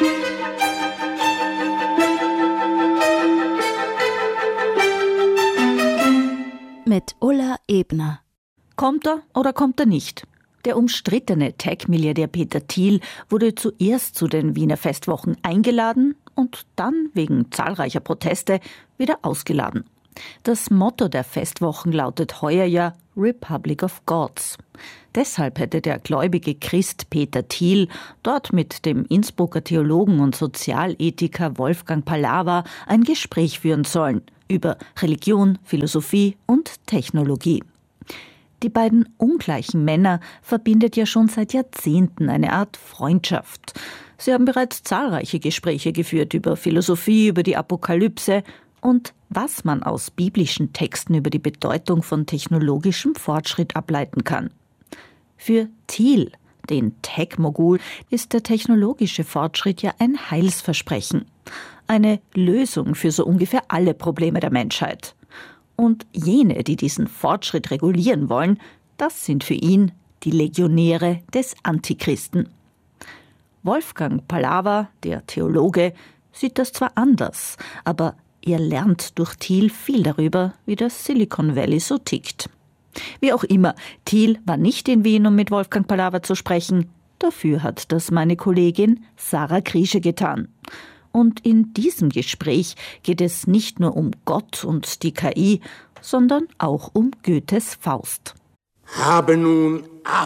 Mit Ulla Ebner. Kommt er oder kommt er nicht? Der umstrittene Tech-Milliardär Peter Thiel wurde zuerst zu den Wiener Festwochen eingeladen und dann wegen zahlreicher Proteste wieder ausgeladen. Das Motto der Festwochen lautet heuer ja Republic of Gods. Deshalb hätte der gläubige Christ Peter Thiel dort mit dem Innsbrucker Theologen und Sozialethiker Wolfgang Pallava ein Gespräch führen sollen über Religion, Philosophie und Technologie. Die beiden ungleichen Männer verbindet ja schon seit Jahrzehnten eine Art Freundschaft. Sie haben bereits zahlreiche Gespräche geführt über Philosophie, über die Apokalypse und was man aus biblischen Texten über die Bedeutung von technologischem Fortschritt ableiten kann. Für Thiel, den Tech-Mogul, ist der technologische Fortschritt ja ein Heilsversprechen. Eine Lösung für so ungefähr alle Probleme der Menschheit. Und jene, die diesen Fortschritt regulieren wollen, das sind für ihn die Legionäre des Antichristen. Wolfgang Pallava, der Theologe, sieht das zwar anders, aber er lernt durch Thiel viel darüber, wie das Silicon Valley so tickt. Wie auch immer, Thiel war nicht in Wien, um mit Wolfgang Pallava zu sprechen. Dafür hat das meine Kollegin Sarah Kriesche getan. Und in diesem Gespräch geht es nicht nur um Gott und die KI, sondern auch um Goethes Faust. Habe nun,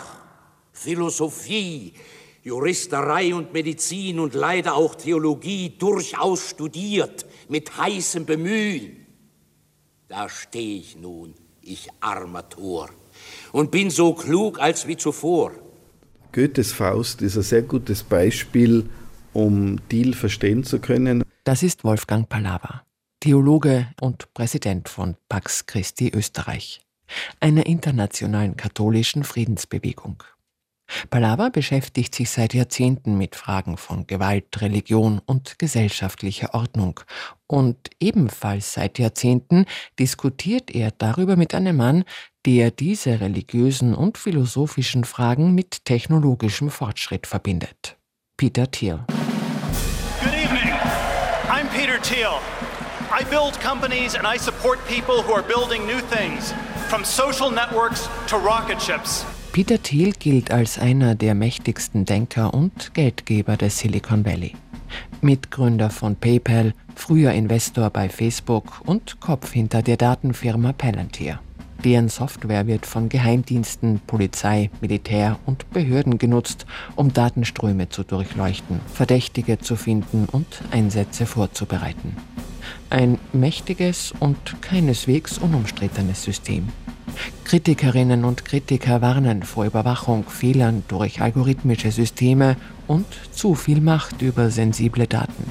Philosophie, Juristerei und Medizin und leider auch Theologie durchaus studiert, mit heißem Bemühen. Da stehe ich nun, ich armer Tor, und bin so klug als wie zuvor. Goethes Faust ist ein sehr gutes Beispiel, um Thiel verstehen zu können. Das ist Wolfgang Pallava, Theologe und Präsident von Pax Christi Österreich, einer internationalen katholischen Friedensbewegung. Pallava beschäftigt sich seit Jahrzehnten mit Fragen von Gewalt, Religion und gesellschaftlicher Ordnung. Und ebenfalls seit Jahrzehnten diskutiert er darüber mit einem Mann, der diese religiösen und philosophischen Fragen mit technologischem Fortschritt verbindet. Peter Thiel. Good evening. I'm Peter Thiel. I build companies and I support people who are building new things, from social networks to rocket ships. Peter Thiel gilt als einer der mächtigsten Denker und Geldgeber des Silicon Valley. Mitgründer von PayPal, früher Investor bei Facebook und Kopf hinter der Datenfirma Palantir. Deren Software wird von Geheimdiensten, Polizei, Militär und Behörden genutzt, um Datenströme zu durchleuchten, Verdächtige zu finden und Einsätze vorzubereiten. Ein mächtiges und keineswegs unumstrittenes System. Kritikerinnen und Kritiker warnen vor Überwachung, Fehlern durch algorithmische Systeme und zu viel Macht über sensible Daten.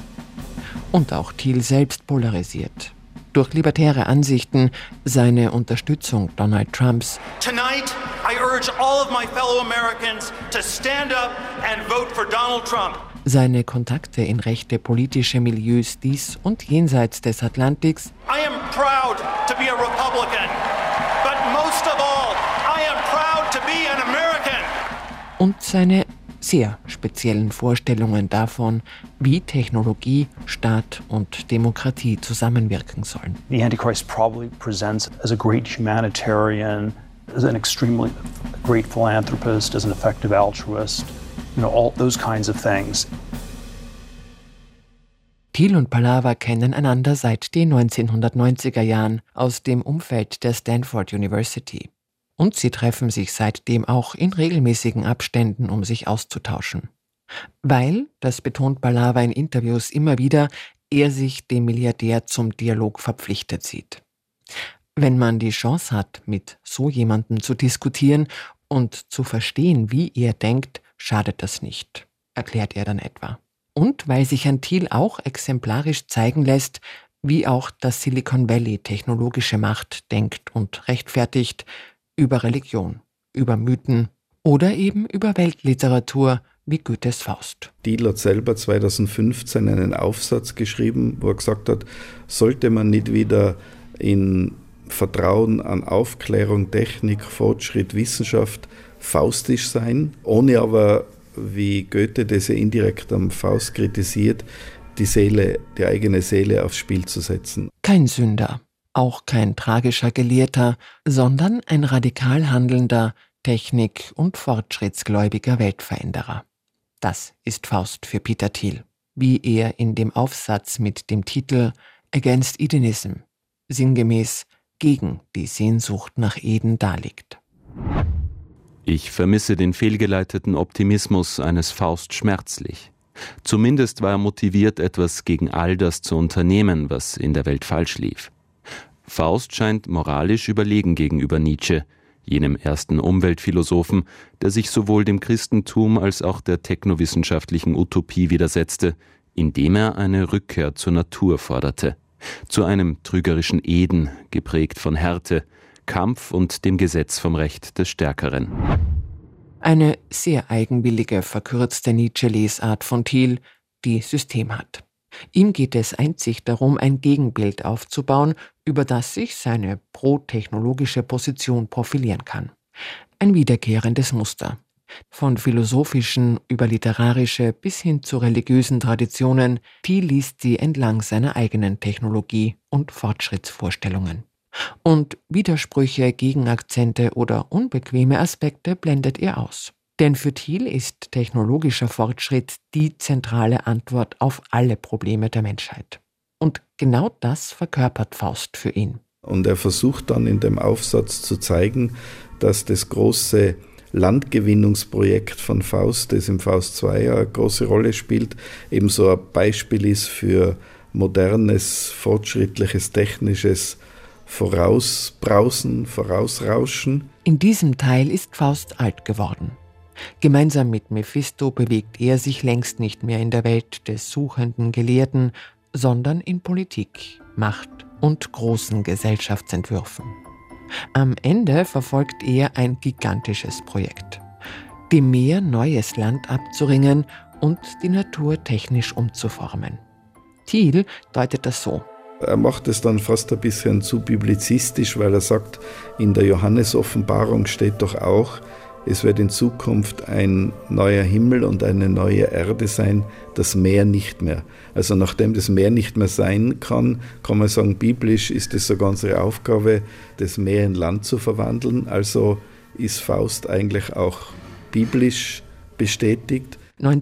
Und auch Thiel selbst polarisiert. Durch libertäre Ansichten, seine Unterstützung Donald Trumps. Tonight, I urge all of my fellow Americans to stand up and vote for Donald Trump. Seine Kontakte in rechte politische Milieus dies und jenseits des Atlantiks. I am proud to be a Republican, but most of all, I am proud to be an American. Und seine sehr speziellen Vorstellungen davon, wie Technologie, Staat und Demokratie zusammenwirken sollen. The Antichrist probably presents as a great humanitarian, as an extremely great philanthropist, as an effective altruist, all those kinds of things. Thiel und Pallava kennen einander seit den 1990er Jahren aus dem Umfeld der Stanford University. Und sie treffen sich seitdem auch in regelmäßigen Abständen, um sich auszutauschen. Weil, das betont Pallava in Interviews immer wieder, er sich dem Milliardär zum Dialog verpflichtet sieht. Wenn man die Chance hat, mit so jemandem zu diskutieren und zu verstehen, wie er denkt, schadet das nicht, erklärt er dann etwa. Und weil sich an Thiel auch exemplarisch zeigen lässt, wie auch das Silicon Valley technologische Macht denkt und rechtfertigt über Religion, über Mythen oder eben über Weltliteratur wie Goethes Faust. Thiel hat selber 2015 einen Aufsatz geschrieben, wo er gesagt hat, sollte man nicht wieder in Vertrauen an Aufklärung, Technik, Fortschritt, Wissenschaft faustisch sein, ohne aber, wie Goethe das ja indirekt am Faust kritisiert, die eigene Seele aufs Spiel zu setzen. Kein Sünder, auch kein tragischer Gelehrter, sondern ein radikal handelnder, technik- und fortschrittsgläubiger Weltveränderer. Das ist Faust für Peter Thiel, wie er in dem Aufsatz mit dem Titel Against Edenism, sinngemäß gegen die Sehnsucht nach Eden darlegt. Ich vermisse den fehlgeleiteten Optimismus eines Faust schmerzlich. Zumindest war er motiviert, etwas gegen all das zu unternehmen, was in der Welt falsch lief. Faust scheint moralisch überlegen gegenüber Nietzsche, jenem ersten Umweltphilosophen, der sich sowohl dem Christentum als auch der technowissenschaftlichen Utopie widersetzte, indem er eine Rückkehr zur Natur forderte. Zu einem trügerischen Eden, geprägt von Härte, Kampf und dem Gesetz vom Recht des Stärkeren. Eine sehr eigenwillige, verkürzte Nietzsche-Lesart von Thiel, die System hat. Ihm geht es einzig darum, ein Gegenbild aufzubauen, über das sich seine pro-technologische Position profilieren kann. Ein wiederkehrendes Muster. Von philosophischen über literarische bis hin zu religiösen Traditionen, Thiel liest sie entlang seiner eigenen Technologie- und Fortschrittsvorstellungen. Und Widersprüche, Gegenakzente oder unbequeme Aspekte blendet er aus. Denn für Thiel ist technologischer Fortschritt die zentrale Antwort auf alle Probleme der Menschheit. Und genau das verkörpert Faust für ihn. Und er versucht dann in dem Aufsatz zu zeigen, dass das große Landgewinnungsprojekt von Faust, das im Faust 2 eine große Rolle spielt, eben so ein Beispiel ist für modernes, fortschrittliches, technisches Vorausbrausen, Vorausrauschen. In diesem Teil ist Faust alt geworden. Gemeinsam mit Mephisto bewegt er sich längst nicht mehr in der Welt des suchenden Gelehrten, sondern in Politik, Macht und großen Gesellschaftsentwürfen. Am Ende verfolgt er ein gigantisches Projekt: dem Meer neues Land abzuringen und die Natur technisch umzuformen. Thiel deutet das so. Er macht es dann fast ein bisschen zu biblizistisch, weil er sagt, in der Johannes-Offenbarung steht doch auch, es wird in Zukunft ein neuer Himmel und eine neue Erde sein, das Meer nicht mehr. Also nachdem das Meer nicht mehr sein kann, kann man sagen, biblisch ist es sogar unsere Aufgabe, das Meer in Land zu verwandeln. Also ist Faust eigentlich auch biblisch bestätigt.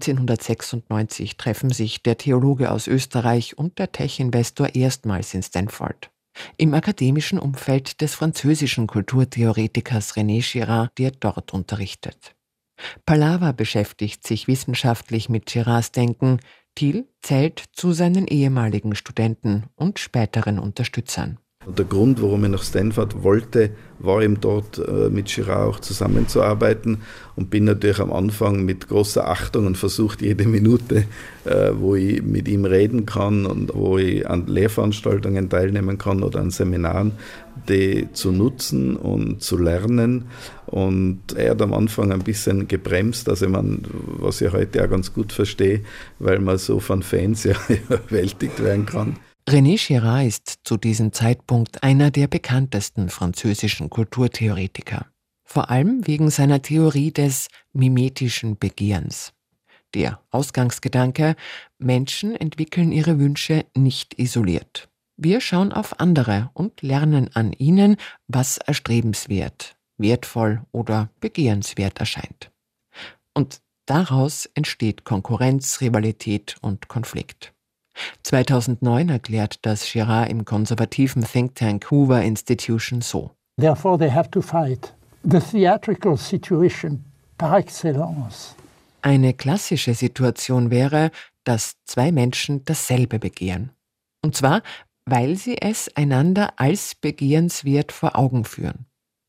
1996 treffen sich der Theologe aus Österreich und der Tech-Investor erstmals in Stanford. Im akademischen Umfeld des französischen Kulturtheoretikers René Girard, der dort unterrichtet. Palaver beschäftigt sich wissenschaftlich mit Girards Denken, Thiel zählt zu seinen ehemaligen Studenten und späteren Unterstützern. Und der Grund, warum ich nach Stanford wollte, war eben dort mit Girard auch zusammenzuarbeiten und bin natürlich am Anfang mit großer Achtung und versucht jede Minute, wo ich mit ihm reden kann und wo ich an Lehrveranstaltungen teilnehmen kann oder an Seminaren, die zu nutzen und zu lernen. Und er hat am Anfang ein bisschen gebremst, also was ich heute auch ganz gut verstehe, weil man so von Fans ja überwältigt werden kann. René Girard ist zu diesem Zeitpunkt einer der bekanntesten französischen Kulturtheoretiker. Vor allem wegen seiner Theorie des mimetischen Begehrens. Der Ausgangsgedanke: Menschen entwickeln ihre Wünsche nicht isoliert. Wir schauen auf andere und lernen an ihnen, was erstrebenswert, wertvoll oder begehrenswert erscheint. Und daraus entsteht Konkurrenz, Rivalität und Konflikt. 2009 erklärt das Girard im konservativen Think Tank Hoover Institution so. Therefore they have to fight the theatrical situation par excellence. Eine klassische Situation wäre, dass zwei Menschen dasselbe begehren. Und zwar, weil sie es einander als begehrenswert vor Augen führen.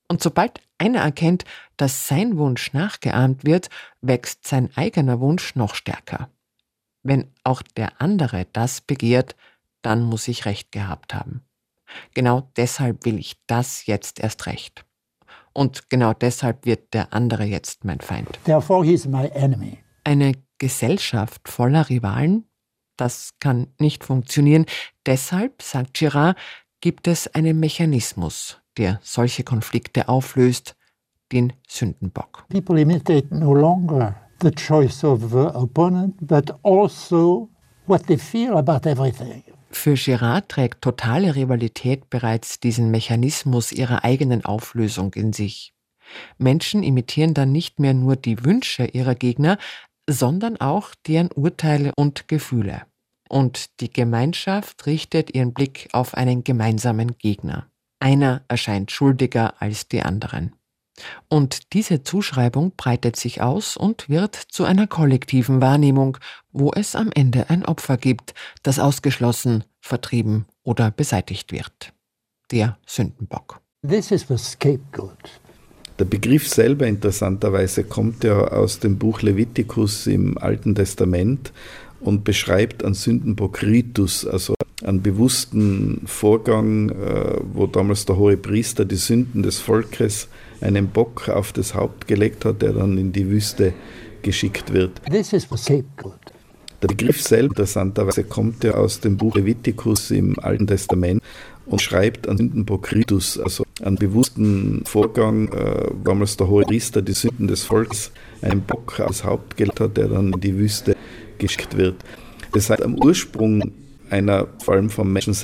Und sobald einer erkennt, dass sein Wunsch nachgeahmt wird, wächst sein eigener Wunsch noch stärker. Wenn auch der andere das begehrt, dann muss ich recht gehabt haben. Genau deshalb will ich das jetzt erst recht. Und genau deshalb wird der andere jetzt mein Feind. Therefore he is my enemy. Eine Gesellschaft voller Rivalen? Das kann nicht funktionieren. Deshalb, sagt Girard, gibt es einen Mechanismus, der solche Konflikte auflöst, den Sündenbock. People imitate no longer the choice of the opponent, but also what they feel about everything. Für Girard trägt totale Rivalität bereits diesen Mechanismus ihrer eigenen Auflösung in sich. Menschen imitieren dann nicht mehr nur die Wünsche ihrer Gegner, sondern auch deren Urteile und Gefühle. Und die Gemeinschaft richtet ihren Blick auf einen gemeinsamen Gegner. Einer erscheint schuldiger als die anderen. Und diese Zuschreibung breitet sich aus und wird zu einer kollektiven Wahrnehmung, wo es am Ende ein Opfer gibt, das ausgeschlossen, vertrieben oder beseitigt wird. Der Sündenbock. This is the scapegoat. Der Begriff selber interessanterweise kommt ja aus dem Buch Levitikus im Alten Testament und beschreibt einen Sündenbock-Ritus, also einen bewussten Vorgang, wo damals der Hohepriester die Sünden des Volkes einem Bock auf das Haupt gelegt hat, der dann in die Wüste geschickt wird. This is the scapegoat. Der Begriff selber interessanterweise kommt ja aus dem Buch Levitikus im Alten Testament und schreibt einen Sündenbock-Ritus, also einen bewussten Vorgang, wo damals der Hohepriester die Sünden des Volkes einem Bock aufs Haupt gelegt hat, der dann in die Wüste geschickt wird. Das heißt, am Ursprung einer, vor allem vom Menschen